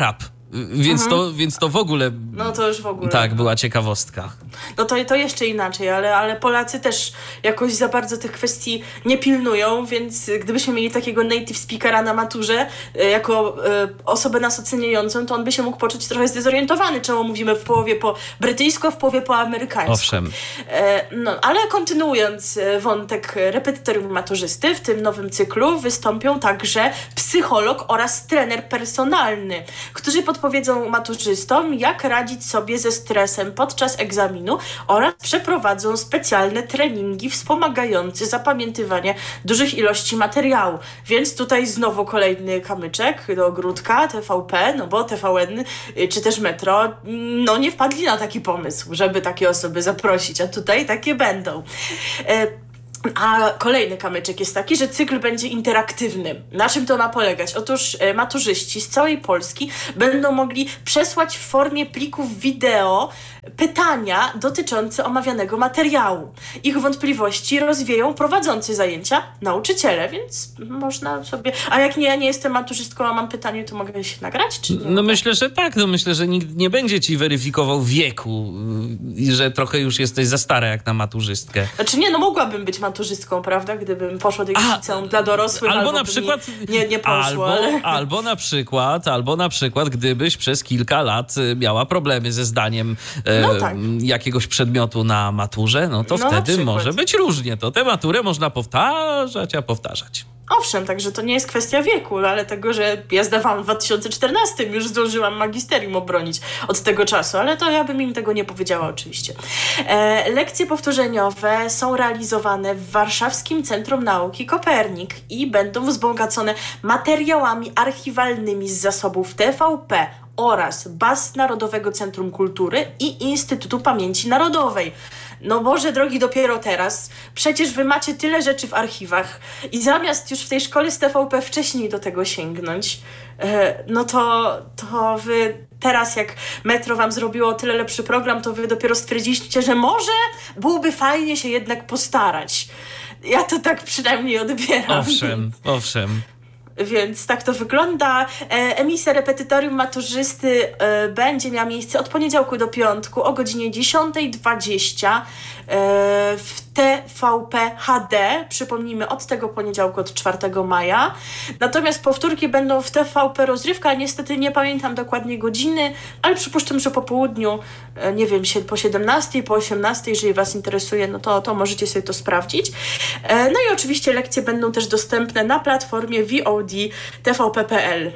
Więc, Mhm. to, więc to w ogóle... No to już w ogóle. Tak, była ciekawostka. No to, to jeszcze inaczej, ale, ale Polacy też jakoś za bardzo tych kwestii nie pilnują, więc gdybyśmy mieli takiego native speakera na maturze e, jako e, osobę nas oceniającą, to on by się mógł poczuć trochę zdezorientowany, czemu mówimy w połowie po brytyjsku, w połowie po amerykańsku. Owszem. E, no, ale kontynuując e, wątek repetytorium maturzysty, w tym nowym cyklu wystąpią także psycholog oraz trener personalny, którzy podpowiedzą maturzystom, jak radzić sobie ze stresem podczas egzaminu oraz przeprowadzą specjalne treningi wspomagające zapamiętywanie dużych ilości materiału. Więc tutaj znowu kolejny kamyczek do ogródka, T V P, no bo T V N y, czy też Metro, no nie wpadli na taki pomysł, żeby takie osoby zaprosić, a tutaj takie będą. E, A kolejny kamyczek jest taki, że cykl będzie interaktywny. Na czym to ma polegać? Otóż e, maturzyści z całej Polski będą mogli przesłać w formie plików wideo pytania dotyczące omawianego materiału. Ich wątpliwości rozwieją prowadzący zajęcia nauczyciele, więc można sobie... A jak nie, ja nie jestem maturzystką, a mam pytanie, to mogę się nagrać? Czy nie No mogę? myślę, że tak. No myślę, że nikt nie będzie ci weryfikował wieku i że trochę już jesteś za stara jak na maturzystkę. Znaczy nie, no mogłabym być maturzystką, prawda? Gdybym poszła do jakiegoś A, liceum dla dorosłych, albo albo na by przykład mi nie, nie poszło, albo, ale... albo na przykład albo na przykład gdybyś przez kilka lat y, miała problemy ze zdaniem e, No tak. jakiegoś przedmiotu na maturze, no to No na wtedy przykład. może być różnie. To tę maturę można powtarzać, a powtarzać. Owszem, także to nie jest kwestia wieku, ale tego, że ja zdawałam w dwa tysiące czternastym, już zdążyłam magisterium obronić od tego czasu, ale to ja bym im tego nie powiedziała oczywiście. E, lekcje powtórzeniowe są realizowane w Warszawskim Centrum Nauki Kopernik i będą wzbogacone materiałami archiwalnymi z zasobów T V P oraz baz Narodowego Centrum Kultury i Instytutu Pamięci Narodowej. No Boże drogi, dopiero teraz. Przecież wy macie tyle rzeczy w archiwach i zamiast już w tej szkole z T V P wcześniej do tego sięgnąć, e, no to, to wy teraz jak Metro wam zrobiło tyle lepszy program, to wy dopiero stwierdziliście, że może byłoby fajnie się jednak postarać. Ja to tak przynajmniej odbieram. Owszem, owszem. Więc tak to wygląda. E, emisja repetytorium maturzysty e, będzie miała miejsce od poniedziałku do piątku o godzinie dziesiąta dwadzieścia e, w T V P H D. Przypomnijmy, od tego poniedziałku, od czwartego maja. Natomiast powtórki będą w T V P Rozrywka. Niestety nie pamiętam dokładnie godziny, ale przypuszczam, że po południu, e, nie wiem, po siedemnastej, po osiemnastej, jeżeli was interesuje, no to, to możecie sobie to sprawdzić. E, no i oczywiście lekcje będą też dostępne na platformie V O D T V P kropka P L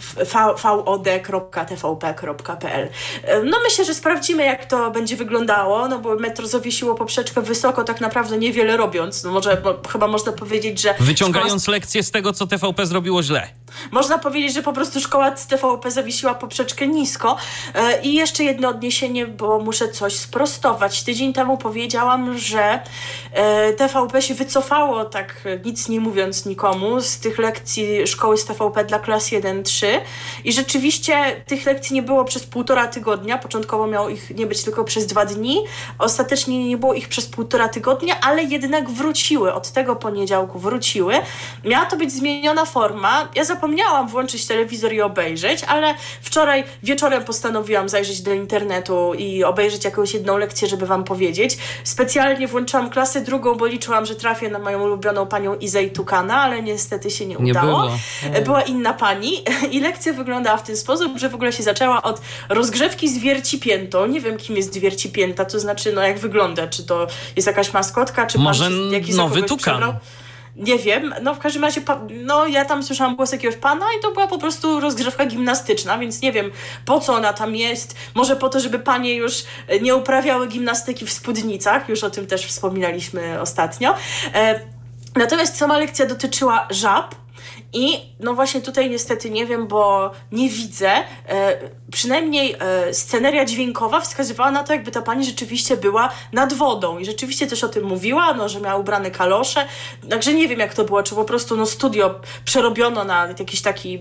v o d kropka t v p kropka p l. No myślę, że sprawdzimy, jak to będzie wyglądało, no bo Metro zawiesiło poprzeczkę wysoko, tak naprawdę niewiele robiąc. No może, bo, chyba można powiedzieć, że... Wyciągając szkoła... lekcje z tego, co T V P zrobiło źle. Można powiedzieć, że po prostu szkoła z T V P zawiesiła poprzeczkę nisko. E, I jeszcze jedno odniesienie, bo muszę coś sprostować. Tydzień temu powiedziałam, że e, T V P się wycofało, tak nic nie mówiąc nikomu, z tych lekcji szkoły z T V P dla klas jeden trzy. I rzeczywiście tych lekcji nie było przez półtora tygodnia. Początkowo miało ich nie być tylko przez dwa dni. Ostatecznie nie było ich przez półtora tygodnia, ale jednak wróciły. Od tego poniedziałku wróciły. Miała to być zmieniona forma. Ja zapomniałam włączyć telewizor i obejrzeć, ale wczoraj wieczorem postanowiłam zajrzeć do internetu i obejrzeć jakąś jedną lekcję, żeby wam powiedzieć. Specjalnie włączyłam klasę drugą, bo liczyłam, że trafię na moją ulubioną panią Izę i Tukana, ale niestety się nie udało. Nie było. Była inna pani i lekcja wyglądała w ten sposób, że w ogóle się zaczęła od rozgrzewki z wiercipiętą. Nie wiem, kim jest wiercipięta, to znaczy, no jak wygląda, czy to jest jakaś maskotka, czy może pan się, jakiś nowy za kogoś tukan. przebrał. Nie wiem, no w każdym razie, no ja tam słyszałam głos jakiegoś pana i to była po prostu rozgrzewka gimnastyczna, więc nie wiem, po co ona tam jest. Może po to, żeby panie już nie uprawiały gimnastyki w spódnicach, już o tym też wspominaliśmy ostatnio. E, natomiast sama lekcja dotyczyła żab. I no właśnie tutaj niestety nie wiem, bo nie widzę, e, przynajmniej e, sceneria dźwiękowa wskazywała na to, jakby ta pani rzeczywiście była nad wodą i rzeczywiście coś o tym mówiła, no, że miała ubrane kalosze, także nie wiem, jak to było, czy po prostu no, studio przerobiono na jakiś taki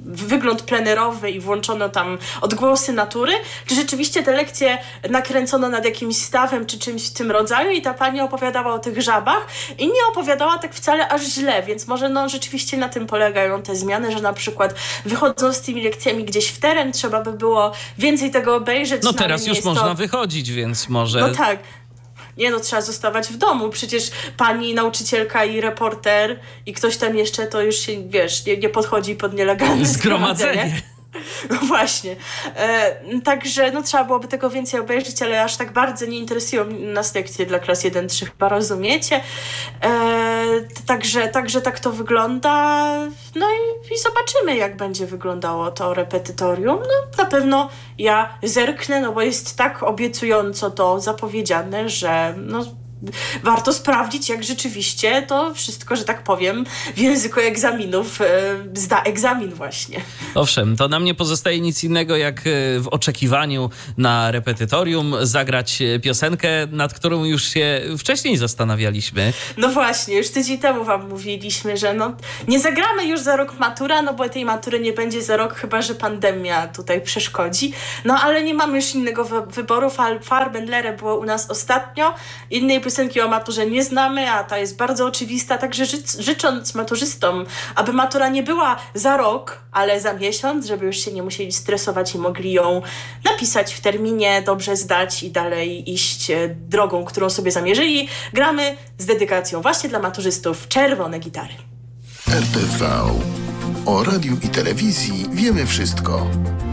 wygląd plenerowy i włączono tam odgłosy natury, czy rzeczywiście te lekcje nakręcono nad jakimś stawem czy czymś w tym rodzaju i ta pani opowiadała o tych żabach i nie opowiadała tak wcale aż źle, więc może no rzeczywiście na tym polegają te zmiany, że na przykład wychodzą z tymi lekcjami gdzieś w teren, trzeba by było więcej tego obejrzeć. No teraz już można to... wychodzić, więc może... No tak. Nie no, trzeba zostawać w domu. Przecież pani nauczycielka i reporter i ktoś tam jeszcze, to już się, wiesz, nie, nie podchodzi pod nielegalne zgromadzenie. Zgromadzenie. No właśnie. E, także no, trzeba byłoby tego więcej obejrzeć, ale aż tak bardzo nie interesują nas lekcje dla klas jeden trzy, chyba rozumiecie. E, także, także tak to wygląda. No i, i zobaczymy, jak będzie wyglądało to repetytorium. No na pewno ja zerknę, no bo jest tak obiecująco to zapowiedziane, że no warto sprawdzić, jak rzeczywiście to wszystko, że tak powiem, w języku egzaminów e, zda egzamin właśnie. Owszem, to nam nie pozostaje nic innego, jak w oczekiwaniu na repetytorium zagrać piosenkę, nad którą już się wcześniej zastanawialiśmy. No właśnie, już tydzień temu wam mówiliśmy, że no nie zagramy już za rok matura, no bo tej matury nie będzie za rok, chyba że pandemia tutaj przeszkodzi. No ale nie mamy już innego wy- wyboru. Farbenlere było u nas ostatnio. Innej piosenki o maturze nie znamy, a ta jest bardzo oczywista, także ży- życząc maturzystom, aby matura nie była za rok, ale za miesiąc, żeby już się nie musieli stresować i mogli ją napisać w terminie, dobrze zdać i dalej iść drogą, którą sobie zamierzyli, gramy z dedykacją właśnie dla maturzystów Czerwone gitary. R T V. O radiu i telewizji wiemy wszystko.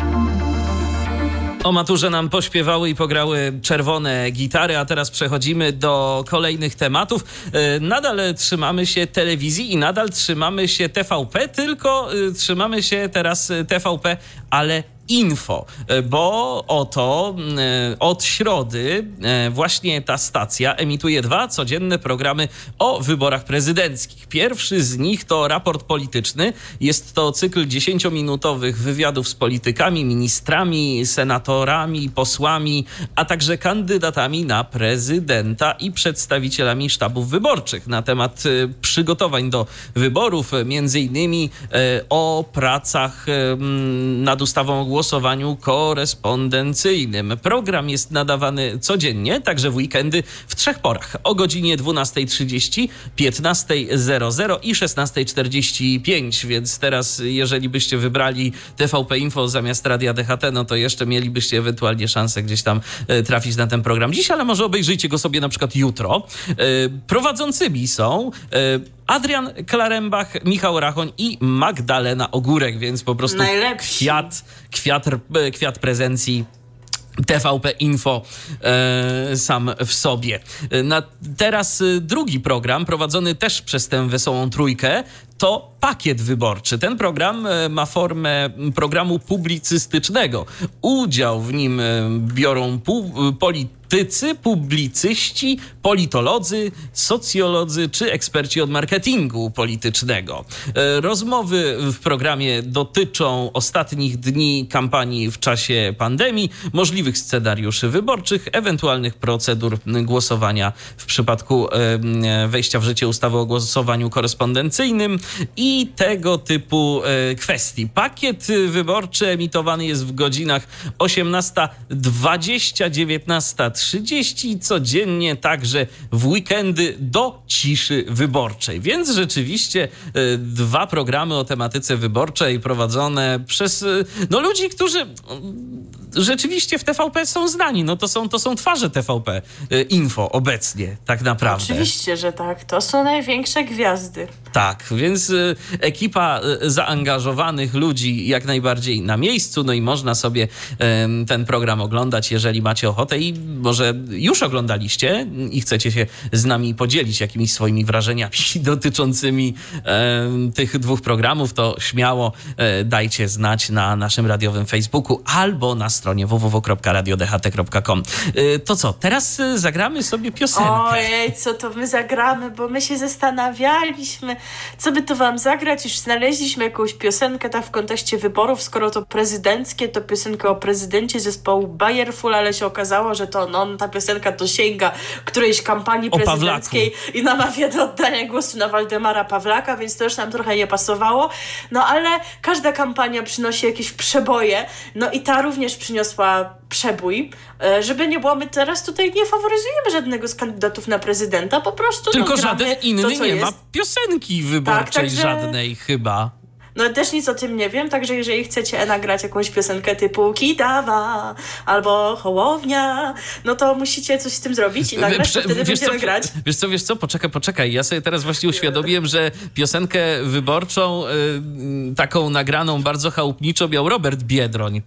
O maturze nam pośpiewały i pograły czerwone gitary, a teraz przechodzimy do kolejnych tematów. Nadal trzymamy się telewizji i nadal trzymamy się T V P, tylko trzymamy się teraz T V P, ale info, bo oto od środy właśnie ta stacja emituje dwa codzienne programy o wyborach prezydenckich. Pierwszy z nich to raport polityczny. Jest to cykl dziesięciominutowych wywiadów z politykami, ministrami, senatorami, posłami, a także kandydatami na prezydenta i przedstawicielami sztabów wyborczych na temat przygotowań do wyborów, między innymi o pracach nad ustawą o głosowaniu korespondencyjnym. Program jest nadawany codziennie, także w weekendy w trzech porach. O godzinie dwunasta trzydzieści, piętnasta zero zero i szesnasta czterdzieści pięć, więc teraz jeżeli byście wybrali T V P Info zamiast Radia D H T, no to jeszcze mielibyście ewentualnie szansę gdzieś tam trafić na ten program dziś, ale może obejrzyjcie go sobie na przykład jutro. Prowadzącymi są Adrian Klarembach, Michał Rachoń i Magdalena Ogórek, więc po prostu najlepsi. kwiat, kwiat, kwiat prezencji T V P Info e, sam w sobie. Na, teraz drugi program prowadzony też przez tę wesołą trójkę to Pakiet Wyborczy. Ten program ma formę programu publicystycznego. Udział w nim biorą pu- politycy, publicyści, politolodzy, socjolodzy czy eksperci od marketingu politycznego. Rozmowy w programie dotyczą ostatnich dni kampanii w czasie pandemii, możliwych scenariuszy wyborczych, ewentualnych procedur głosowania w przypadku wejścia w życie ustawy o głosowaniu korespondencyjnym i tego typu kwestii. Pakiet Wyborczy emitowany jest w godzinach osiemnasta dwadzieścia, dziewiętnasta trzydzieści, codziennie także w weekendy do ciszy wyborczej. Więc rzeczywiście dwa programy o tematyce wyborczej prowadzone przez no, ludzi, którzy rzeczywiście w T V P są znani. No to są, to są twarze T V P Info obecnie, tak naprawdę. Oczywiście, że tak. To są największe gwiazdy. Tak, więc y, ekipa y, zaangażowanych ludzi jak najbardziej na miejscu, no i można sobie y, ten program oglądać, jeżeli macie ochotę i może już oglądaliście i chcecie się z nami podzielić jakimiś swoimi wrażeniami dotyczącymi y, tych dwóch programów, to śmiało y, dajcie znać na naszym radiowym Facebooku albo na stronie w w w kropka radio d h t kropka com. Y, to co, teraz y, zagramy sobie piosenkę. Ojej, co to my zagramy, bo my się zastanawialiśmy, co by to wam zagrać? Już znaleźliśmy jakąś piosenkę tak w kontekście wyborów, skoro to prezydenckie, to piosenkę o prezydencie zespołu Bayerful, ale się okazało, że to no, ta piosenka to sięga którejś kampanii O prezydenckiej i namawia do oddania głosu na Waldemara Pawlaka, więc to już nam trochę nie pasowało. No ale każda kampania przynosi jakieś przeboje, no i ta również przyniosła przebój. Żeby nie było, my teraz tutaj nie faworyzujemy żadnego z kandydatów na prezydenta, po prostu tylko no, żaden inny to, nie jest. ma piosenki wyborczej tak, także... żadnej chyba. No też nic o tym nie wiem, także jeżeli chcecie nagrać jakąś piosenkę typu Kidawa albo Hołownia, no to musicie coś z tym zrobić i nagrać, Prze- to wtedy wiesz będziemy co, grać. Wiesz co, wiesz co, poczekaj, poczekaj. Ja sobie teraz właśnie uświadomiłem, że piosenkę wyborczą y, taką nagraną bardzo chałupniczo miał Robert Biedroń.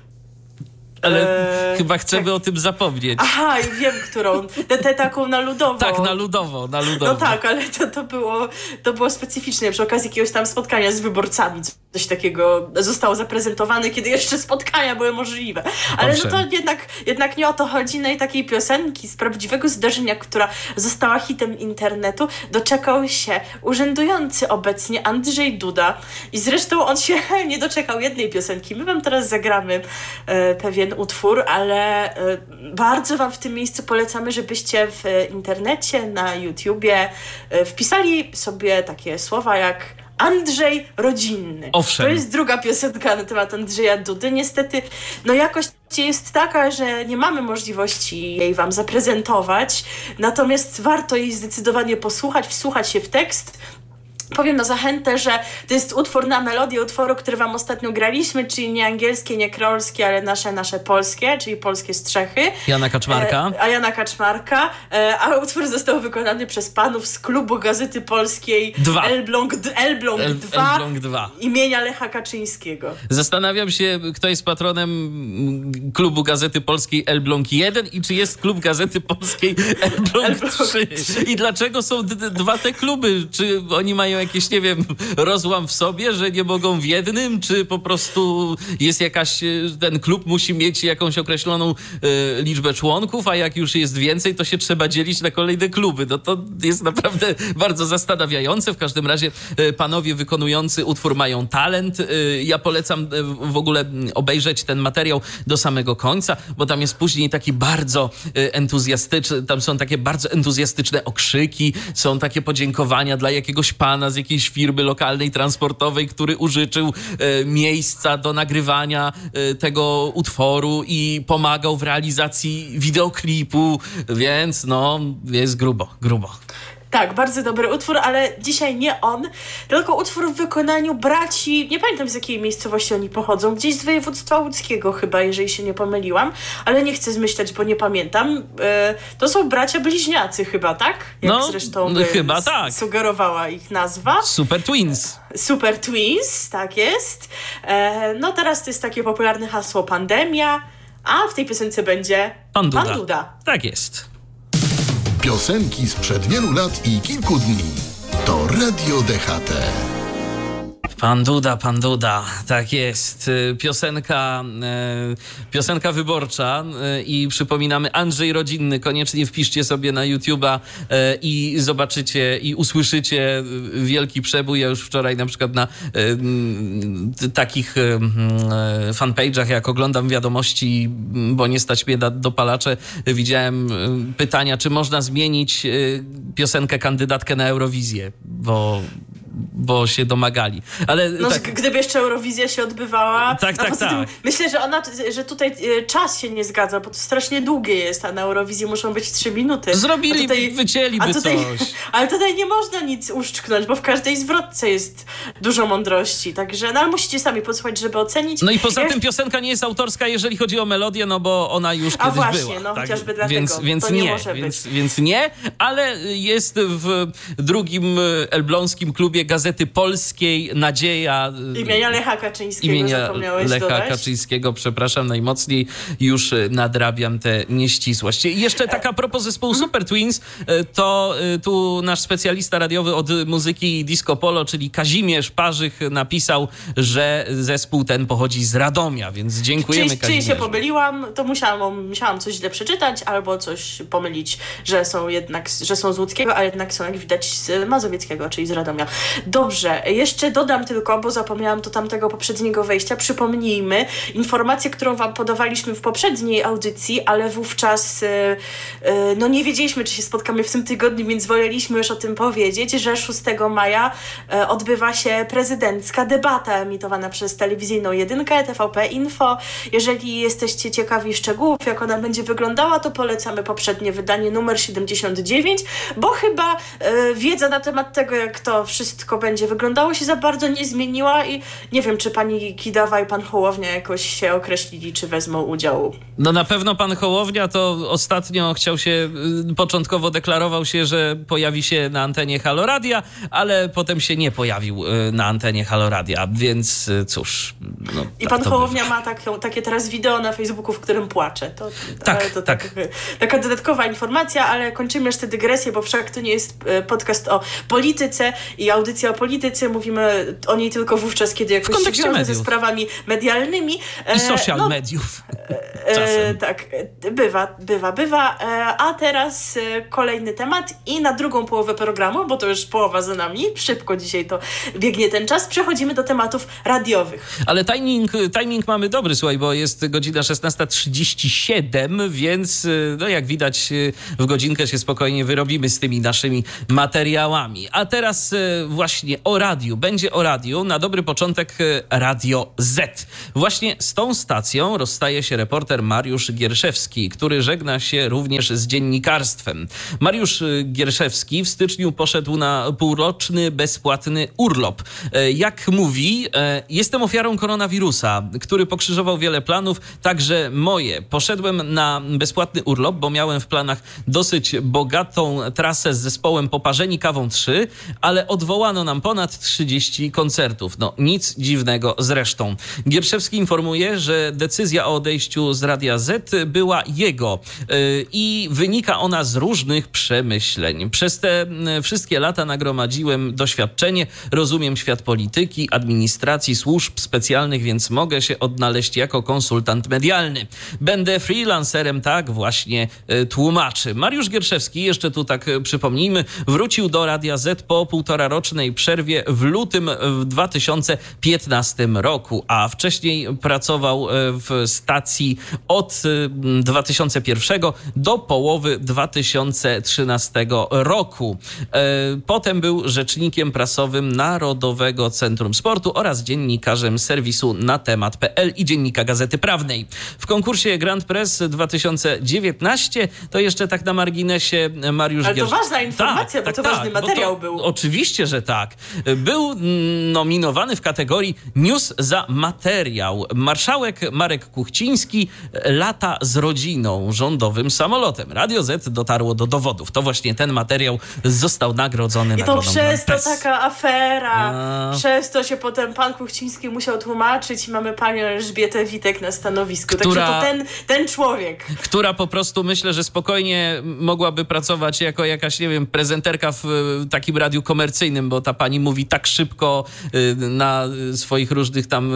Ale eee, chyba chcemy tak. o tym zapomnieć. Aha, i wiem, którą. Tę, tę taką na ludowo. Tak, na ludowo, na ludowo. No tak, ale to, to, było, to było specyficzne. Przy okazji jakiegoś tam spotkania z wyborcami coś takiego zostało zaprezentowane, kiedy jeszcze spotkania były możliwe. Ale Owszem. no to jednak, jednak nie o to chodzi. No i takiej piosenki z prawdziwego zdarzenia, która została hitem internetu, doczekał się urzędujący obecnie Andrzej Duda. I zresztą on się nie doczekał jednej piosenki. My wam teraz zagramy e, pewien utwór, ale e, bardzo wam w tym miejscu polecamy, żebyście w internecie, na YouTubie e, wpisali sobie takie słowa jak Andrzej Rodzinny. Owszem. To jest druga piosenka na temat Andrzeja Dudy. Niestety, no jakość jest taka, że nie mamy możliwości jej wam zaprezentować, natomiast warto jej zdecydowanie posłuchać, wsłuchać się w tekst. Powiem na zachętę, że to jest utwór na melodię utworu, który wam ostatnio graliśmy, czyli nie angielskie, nie kreolskie, ale nasze, nasze polskie, czyli polskie strzechy. Jana Kaczmarka. E, a Jana Kaczmarka. E, a utwór został wykonany przez panów z klubu Gazety Polskiej Dwa. Elbląg, Elbląg El, dwa Elbląg dwa. imienia Lecha Kaczyńskiego. Zastanawiam się, kto jest patronem klubu Gazety Polskiej Elbląg jeden i czy jest klub Gazety Polskiej Elbląg, Elbląg trzy. I dlaczego są d- d- dwa te kluby? Czy oni mają jakiś, nie wiem, rozłam w sobie, że nie mogą w jednym, czy po prostu jest jakaś, ten klub musi mieć jakąś określoną e, liczbę członków, a jak już jest więcej, to się trzeba dzielić na kolejne kluby. No to jest naprawdę bardzo zastanawiające. W każdym razie e, panowie wykonujący utwór mają talent. E, ja polecam e, w ogóle obejrzeć ten materiał do samego końca, bo tam jest później taki bardzo e, entuzjastyczny, tam są takie bardzo entuzjastyczne okrzyki, są takie podziękowania dla jakiegoś pana z jakiejś firmy lokalnej, transportowej, który użyczył e, miejsca do nagrywania e, tego utworu i pomagał w realizacji wideoklipu, więc no, jest grubo, grubo. Tak, bardzo dobry utwór, ale dzisiaj nie on, tylko utwór w wykonaniu braci, nie pamiętam z jakiej miejscowości oni pochodzą, gdzieś z województwa łódzkiego chyba, jeżeli się nie pomyliłam, ale nie chcę zmyślać, bo nie pamiętam. E, to są bracia bliźniacy chyba, tak? Jak No, zresztą no, chyba tak. sugerowała ich nazwa. Super Twins. Super Twins, tak jest. E, no teraz to jest takie popularne hasło pandemia, a w tej piosence będzie Pan Duda. Pan Duda. Tak jest. Piosenki sprzed wielu lat i kilku dni. To Radio D H T. Pan Duda, pan Duda, tak jest. Piosenka, piosenka wyborcza i przypominamy Andrzej Rodzinny. Koniecznie wpiszcie sobie na YouTube'a i zobaczycie i usłyszycie wielki przebój. Ja już wczoraj na przykład na takich fanpage'ach, jak oglądam wiadomości, bo nie stać mnie na dopalacze, widziałem pytania, czy można zmienić piosenkę kandydatkę na Eurowizję, bo bo się domagali. Ale no, tak, gdyby jeszcze Eurowizja się odbywała. Tak, tak, poza tak. Tym myślę, że ona, że tutaj czas się nie zgadza, bo to strasznie długie jest, a na Eurowizji muszą być trzy minuty. Zrobili, tutaj, wycięliby a tutaj, coś. Ale tutaj nie można nic uszczknąć, bo w każdej zwrotce jest dużo mądrości, także, no ale musicie sami posłuchać, żeby ocenić. No i poza ja... tym piosenka nie jest autorska, jeżeli chodzi o melodię, no bo ona już a kiedyś właśnie, była. no tak? chociażby dlatego, więc, więc to nie, nie może więc, być. Więc nie, ale jest w drugim elbląskim klubie Gazety Polskiej Nadzieja. Imienia Lecha Kaczyńskiego imienia zapomniałeś Lecha dodać. Kaczyńskiego, przepraszam najmocniej, już nadrabiam te nieścisłości. I jeszcze taka propos zespołu Super Twins, to tu nasz specjalista radiowy od muzyki disco polo, czyli Kazimierz Parzych, napisał, że zespół ten pochodzi z Radomia, więc dziękujemy Czyli, czyli Kazimierzu. się pomyliłam, to musiałam, musiałam coś źle przeczytać albo coś pomylić, że są jednak, że są z łódzkiego, a jednak są, jak widać, z mazowieckiego, czyli z Radomia. Dobrze, jeszcze dodam tylko, bo zapomniałam to tamtego poprzedniego wejścia, przypomnijmy informację, którą wam podawaliśmy w poprzedniej audycji, ale wówczas no nie wiedzieliśmy, czy się spotkamy w tym tygodniu, więc woleliśmy już o tym powiedzieć, że szóstego maja odbywa się prezydencka debata emitowana przez telewizyjną jedynkę, T V P Info. Jeżeli jesteście ciekawi szczegółów, jak ona będzie wyglądała, to polecamy poprzednie wydanie numer siedemdziesiąt dziewięć, bo chyba e, wiedza na temat tego, jak to wszystko będzie wyglądało, się za bardzo nie zmieniła i nie wiem, czy pani Kidawa i pan Hołownia jakoś się określili, czy wezmą udział. No na pewno pan Hołownia to ostatnio chciał się, początkowo deklarował się, że pojawi się na antenie Halo Radia, ale potem się nie pojawił na antenie Halo Radia, więc cóż. No, I tak pan Hołownia bywa. ma tak, takie teraz wideo na Facebooku, w którym płacze. To, tak, to tak. tak. Taka dodatkowa informacja, ale kończymy już tę dygresję, bo wszak to nie jest podcast o polityce i audycja o polityce. Mówimy o niej tylko wówczas, kiedy jakoś się wiąże mediów. ze sprawami medialnymi. I social no, mediów. E, tak, bywa, bywa, bywa. E, a teraz e, kolejny temat i na drugą połowę programu, bo to już połowa za nami, szybko dzisiaj to biegnie ten czas, przechodzimy do tematów radiowych. Ale timing, timing mamy dobry, słuchaj, bo jest godzina szesnasta trzydzieści siedem, więc no jak widać w godzinkę się spokojnie wyrobimy z tymi naszymi materiałami. A teraz właśnie o radiu. Będzie o radiu. Na dobry początek Radio Z. Właśnie z tą stacją rozstaje się reporter Mariusz Gierszewski, który żegna się również z dziennikarstwem. Mariusz Gierszewski w styczniu poszedł na półroczny, bezpłatny urlop. Jak mówi, jestem ofiarą koronawirusa, który pokrzyżował wiele planów, także moje. Poszedłem na bezpłatny urlop, bo miałem w planach dosyć bogatą trasę z zespołem Poparzeni Kawą trzy, ale odwołano nam ponad trzydzieści koncertów. No nic dziwnego zresztą. Gierszewski informuje, że decyzja o odejściu z Radia Z była jego yy, i wynika ona z różnych przemyśleń. Przez te wszystkie lata nagromadziłem doświadczenie, rozumiem świat polityki, administracji, służb specjalnych, więc mogę się odnaleźć jako konsultant medialny. Będę freelancerem, tak właśnie y, tłumaczy. Mariusz Gierszewski, jeszcze tu tak y, przypomnijmy, wrócił do Radia Z po półtorarocznej przerwie w lutym w dwa tysiące piętnastym roku, a wcześniej pracował y, w stacji od y, dwa tysiące pierwszego do połowy dwa tysiące trzynastego roku. Y, potem był rzecznikiem prasowym Narodowego Centrum Sportu oraz dziennikarzem serwisu na temat kropka p l i Dziennika Gazety Prawnej. W konkursie Grand Press dwa tysiące dziewiętnasty to jeszcze tak na marginesie Mariusz Ale to Gierszewski. ważna informacja, tak, bo tak, to ważny tak, materiał to, był. Oczywiście, że tak. Był nominowany w kategorii News za materiał. Marszałek Marek Kuchciński lata z rodziną rządowym samolotem. Radio Z dotarło do dowodów. To właśnie ten materiał został nagrodzony I to nagrodą przez to Grand Press. taka afera. A... Przez to się potem pan Kuchciński musiał tłumaczyć i mamy panią Elżbietę Witek na stanowisku. Która... Także to ten, ten człowiek. Która po prostu myślę, że spokojnie mogłaby pracować jako jakaś, nie wiem, prezenterka w takim radiu komercyjnym, bo ta pani mówi tak szybko na swoich różnych tam,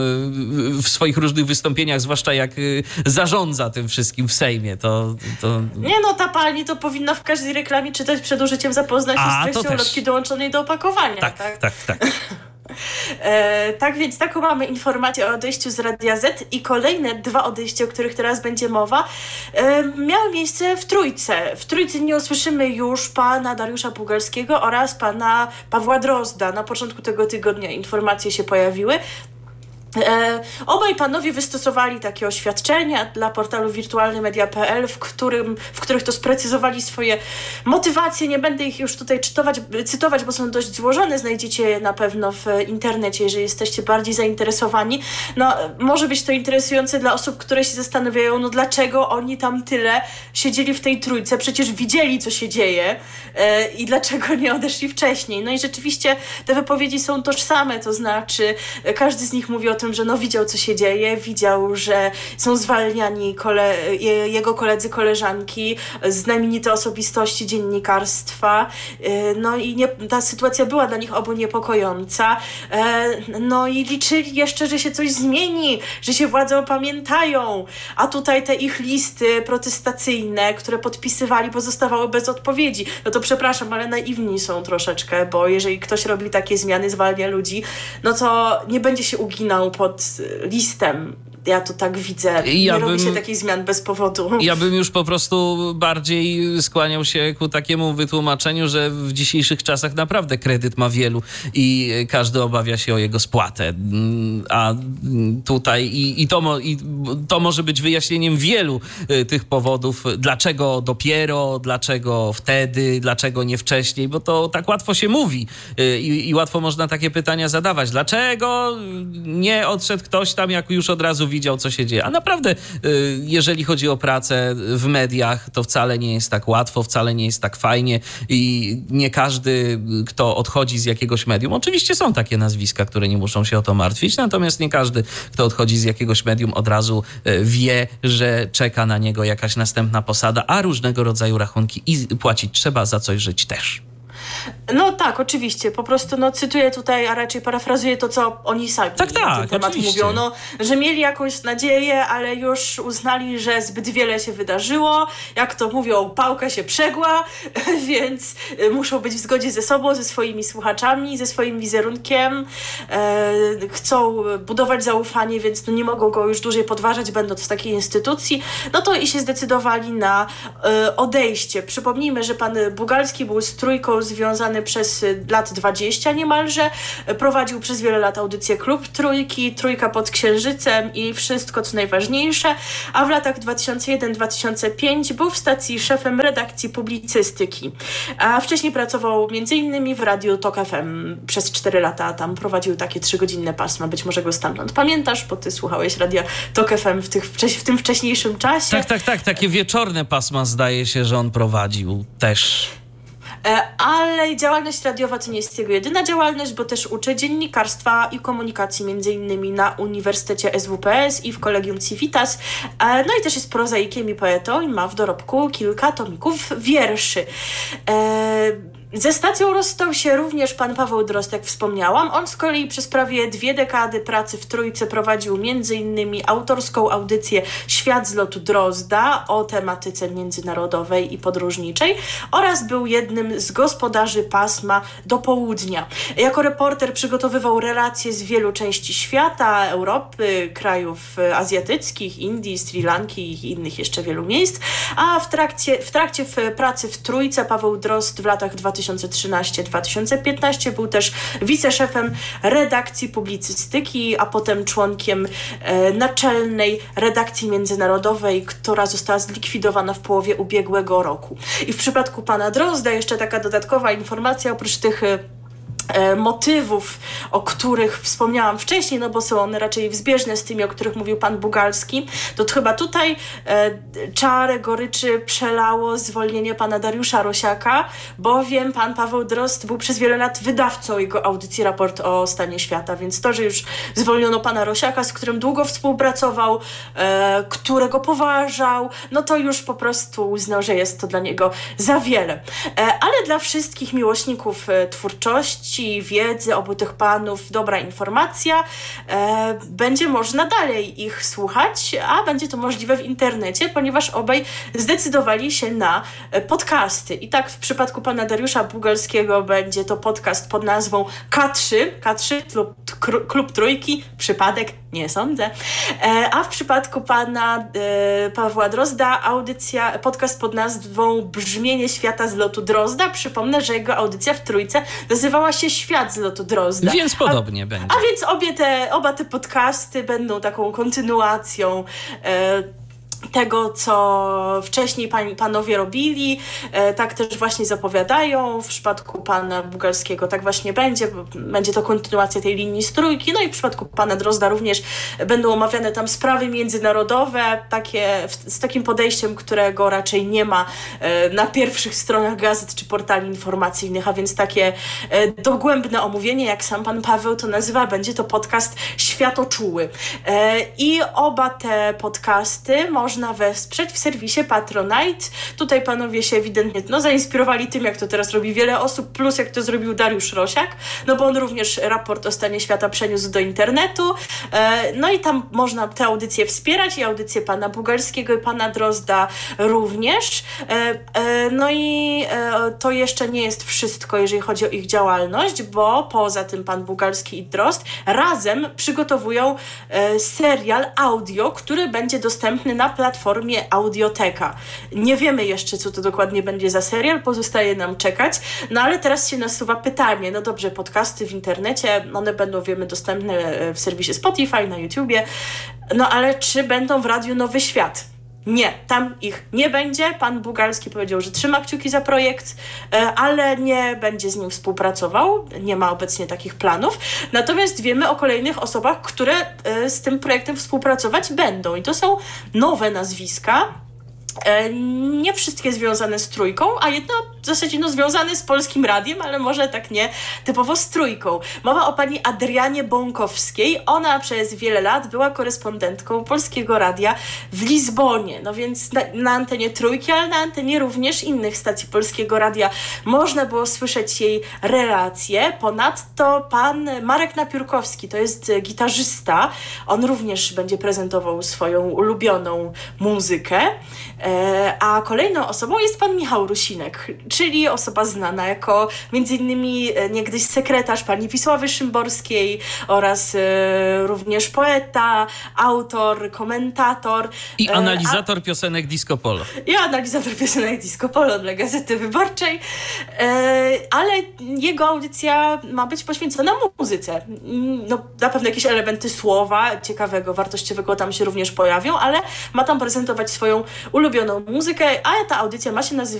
w swoich różnych wystąpieniach, zwłaszcza jak zarządza tym wszystkim w Sejmie. To, to... Nie no, ta pani to powinna w każdej reklamie czytać przed użyciem, zapoznać się A, z treścią to też. ulotki dołączonej do opakowania. Tak, tak, tak. tak. E, tak więc taką mamy informację o odejściu z Radia Z i kolejne dwa odejścia, o których teraz będzie mowa, e, miały miejsce w Trójce. W Trójce nie usłyszymy już pana Dariusza Pugalskiego oraz pana Pawła Drozda. Na początku tego tygodnia informacje się pojawiły. E, obaj panowie wystosowali takie oświadczenia dla portalu wirtualny media kropka p l, w, którym, w których to sprecyzowali swoje motywacje. Nie będę ich już tutaj czytować, cytować, bo są dość złożone. Znajdziecie je na pewno w internecie, jeżeli jesteście bardziej zainteresowani. No, może być to interesujące dla osób, które się zastanawiają, no dlaczego oni tam tyle siedzieli w tej Trójce, przecież widzieli, co się dzieje e, i dlaczego nie odeszli wcześniej. No i rzeczywiście te wypowiedzi są tożsame, to znaczy każdy z nich mówi o tym, tym, że no widział, co się dzieje, widział, że są zwalniani kole, jego koledzy, koleżanki, znamienite osobistości dziennikarstwa, no i nie, ta sytuacja była dla nich obu niepokojąca, no i liczyli jeszcze, że się coś zmieni, że się władze opamiętają, a tutaj te ich listy protestacyjne, które podpisywali, pozostawały bez odpowiedzi. No to przepraszam, ale naiwni są troszeczkę, bo jeżeli ktoś robi takie zmiany, zwalnia ludzi, no to nie będzie się uginał pod listem. Ja to tak widzę. Ja nie bym, robi się takich zmian bez powodu. Ja bym już po prostu bardziej skłaniał się ku takiemu wytłumaczeniu, że w dzisiejszych czasach naprawdę kredyt ma wielu i każdy obawia się o jego spłatę. A tutaj i, i, to, mo, i to może być wyjaśnieniem wielu tych powodów, dlaczego dopiero, dlaczego wtedy, dlaczego nie wcześniej, bo to tak łatwo się mówi i, i łatwo można takie pytania zadawać. Dlaczego nie odszedł ktoś tam, jak już od razu widział, co się dzieje. A naprawdę, jeżeli chodzi o pracę w mediach, to wcale nie jest tak łatwo, wcale nie jest tak fajnie i nie każdy, kto odchodzi z jakiegoś medium, oczywiście są takie nazwiska, które nie muszą się o to martwić, natomiast nie każdy, kto odchodzi z jakiegoś medium, od razu wie, że czeka na niego jakaś następna posada, a różnego rodzaju rachunki i płacić trzeba, za coś żyć też. No tak, oczywiście. Po prostu no, cytuję tutaj, a raczej parafrazuję to, co oni sami tak, tak, na ten temat oczywiście. mówią. No, że mieli jakąś nadzieję, ale już uznali, że zbyt wiele się wydarzyło. Jak to mówią, pałka się przegła, więc muszą być w zgodzie ze sobą, ze swoimi słuchaczami, ze swoim wizerunkiem. E, chcą budować zaufanie, więc no, nie mogą go już dłużej podważać, będąc w takiej instytucji. No to i się zdecydowali na e, odejście. Przypomnijmy, że pan Bugalski był z Trójką związany przez lat dwadzieścia niemalże. Prowadził przez wiele lat audycję Klub Trójki, Trójka pod Księżycem i Wszystko, co najważniejsze, a w latach dwa tysiące jeden do dwa tysiące piątego był w stacji szefem redakcji publicystyki. A wcześniej pracował między innymi w Radiu Tok F M przez cztery lata. Tam prowadził takie trzygodzinne pasma. Być może go stamtąd pamiętasz, bo ty słuchałeś Radia Tok F M w, tych, w tym wcześniejszym czasie. Tak, tak, tak. Takie wieczorne pasma zdaje się, że on prowadził też. Ale działalność radiowa to nie jest jego jedyna działalność, bo też uczy dziennikarstwa i komunikacji między innymi na Uniwersytecie S W P S i w Collegium Civitas. No i też jest prozaikiem i poetą i ma w dorobku kilka tomików wierszy. Ze stacją rozstał się również pan Paweł Drozd, jak wspomniałam. On z kolei przez prawie dwie dekady pracy w Trójce prowadził między innymi autorską audycję Świat z lotu Drozda o tematyce międzynarodowej i podróżniczej oraz był jednym z gospodarzy pasma Do Południa. Jako reporter przygotowywał relacje z wielu części świata, Europy, krajów azjatyckich, Indii, Sri Lanki i innych jeszcze wielu miejsc, a w trakcie, w trakcie w pracy w Trójce Paweł Drozd w latach dwa tysiące trzynastego do dwa tysiące piętnastego był też wiceszefem redakcji publicystyki, a potem członkiem e, naczelnej redakcji międzynarodowej, która została zlikwidowana w połowie ubiegłego roku. I w przypadku pana Drozda jeszcze taka dodatkowa informacja, oprócz tych motywów, o których wspomniałam wcześniej, no bo są one raczej zbieżne z tymi, o których mówił pan Bugalski, to chyba tutaj e, czarę goryczy przelało zwolnienie pana Dariusza Rosiaka, bowiem pan Paweł Drozd był przez wiele lat wydawcą jego audycji Raport o stanie świata, więc to, że już zwolniono pana Rosiaka, z którym długo współpracował, e, którego poważał, no to już po prostu uznał, że jest to dla niego za wiele. E, ale dla wszystkich miłośników e, twórczości, wiedzy obu tych panów, dobra informacja. E, będzie można dalej ich słuchać, a będzie to możliwe w internecie, ponieważ obaj zdecydowali się na podcasty. I tak w przypadku pana Dariusza Bugalskiego będzie to podcast pod nazwą K trzy, K trzy Klub, Klub Trójki, przypadek, nie sądzę. E, a w przypadku pana e, Pawła Drozda audycja, podcast pod nazwą Brzmienie świata z lotu Drozda. Przypomnę, że jego audycja w Trójce nazywała się Świat z lotu Drozda. Więc podobnie a, będzie. A więc obie te, oba te podcasty będą taką kontynuacją e, tego, co wcześniej pan, panowie robili, e, tak też właśnie zapowiadają. W przypadku pana Bugalskiego tak właśnie będzie, będzie to kontynuacja tej linii strójki, no i w przypadku pana Drozda również będą omawiane tam sprawy międzynarodowe, takie, z takim podejściem, którego raczej nie ma e, na pierwszych stronach gazet czy portali informacyjnych, a więc takie e, dogłębne omówienie, jak sam pan Paweł to nazywa, będzie to podcast Światoczuły. E, I oba te podcasty można wesprzeć w serwisie Patronite. Tutaj panowie się ewidentnie no, zainspirowali tym, jak to teraz robi wiele osób, plus jak to zrobił Dariusz Rosiak, no bo on również raport o stanie świata przeniósł do internetu. E, no i tam można te audycje wspierać i audycje pana Bugalskiego i pana Drozda również. E, e, no i e, to jeszcze nie jest wszystko, jeżeli chodzi o ich działalność, bo poza tym pan Bugalski i Drozd razem przygotowują e, serial audio, który będzie dostępny na platformie Audioteka. Nie wiemy jeszcze, co to dokładnie będzie za serial, pozostaje nam czekać, no ale teraz się nasuwa pytanie, no dobrze, podcasty w internecie, one będą, wiemy, dostępne w serwisie Spotify, na YouTubie, no ale czy będą w Radiu Nowy Świat? Nie, tam ich nie będzie. Pan Bugalski powiedział, że trzyma kciuki za projekt, ale nie będzie z nim współpracował. Nie ma obecnie takich planów. Natomiast wiemy o kolejnych osobach, które z tym projektem współpracować będą. I to są nowe nazwiska. Nie wszystkie związane z trójką, a jedno w zasadzie no, związane z Polskim Radiem, ale może tak nie typowo z trójką. Mowa o pani Adrianie Bąkowskiej. Ona przez wiele lat była korespondentką Polskiego Radia w Lizbonie. No więc na, na antenie trójki, ale na antenie również innych stacji Polskiego Radia można było słyszeć jej relacje. Ponadto pan Marek Napiórkowski, to jest gitarzysta. On również będzie prezentował swoją ulubioną muzykę. A kolejną osobą jest pan Michał Rusinek, czyli osoba znana jako między innymi niegdyś sekretarz pani Wisławy Szymborskiej oraz również poeta, autor, komentator. I analizator a, piosenek Disco Polo. I analizator piosenek Disco Polo dla Gazety Wyborczej, ale jego audycja ma być poświęcona muzyce. No, na pewno jakieś elementy słowa ciekawego, wartościowego tam się również pojawią, ale ma tam prezentować swoją ulubioną muzykę, a ta audycja ma się nazywać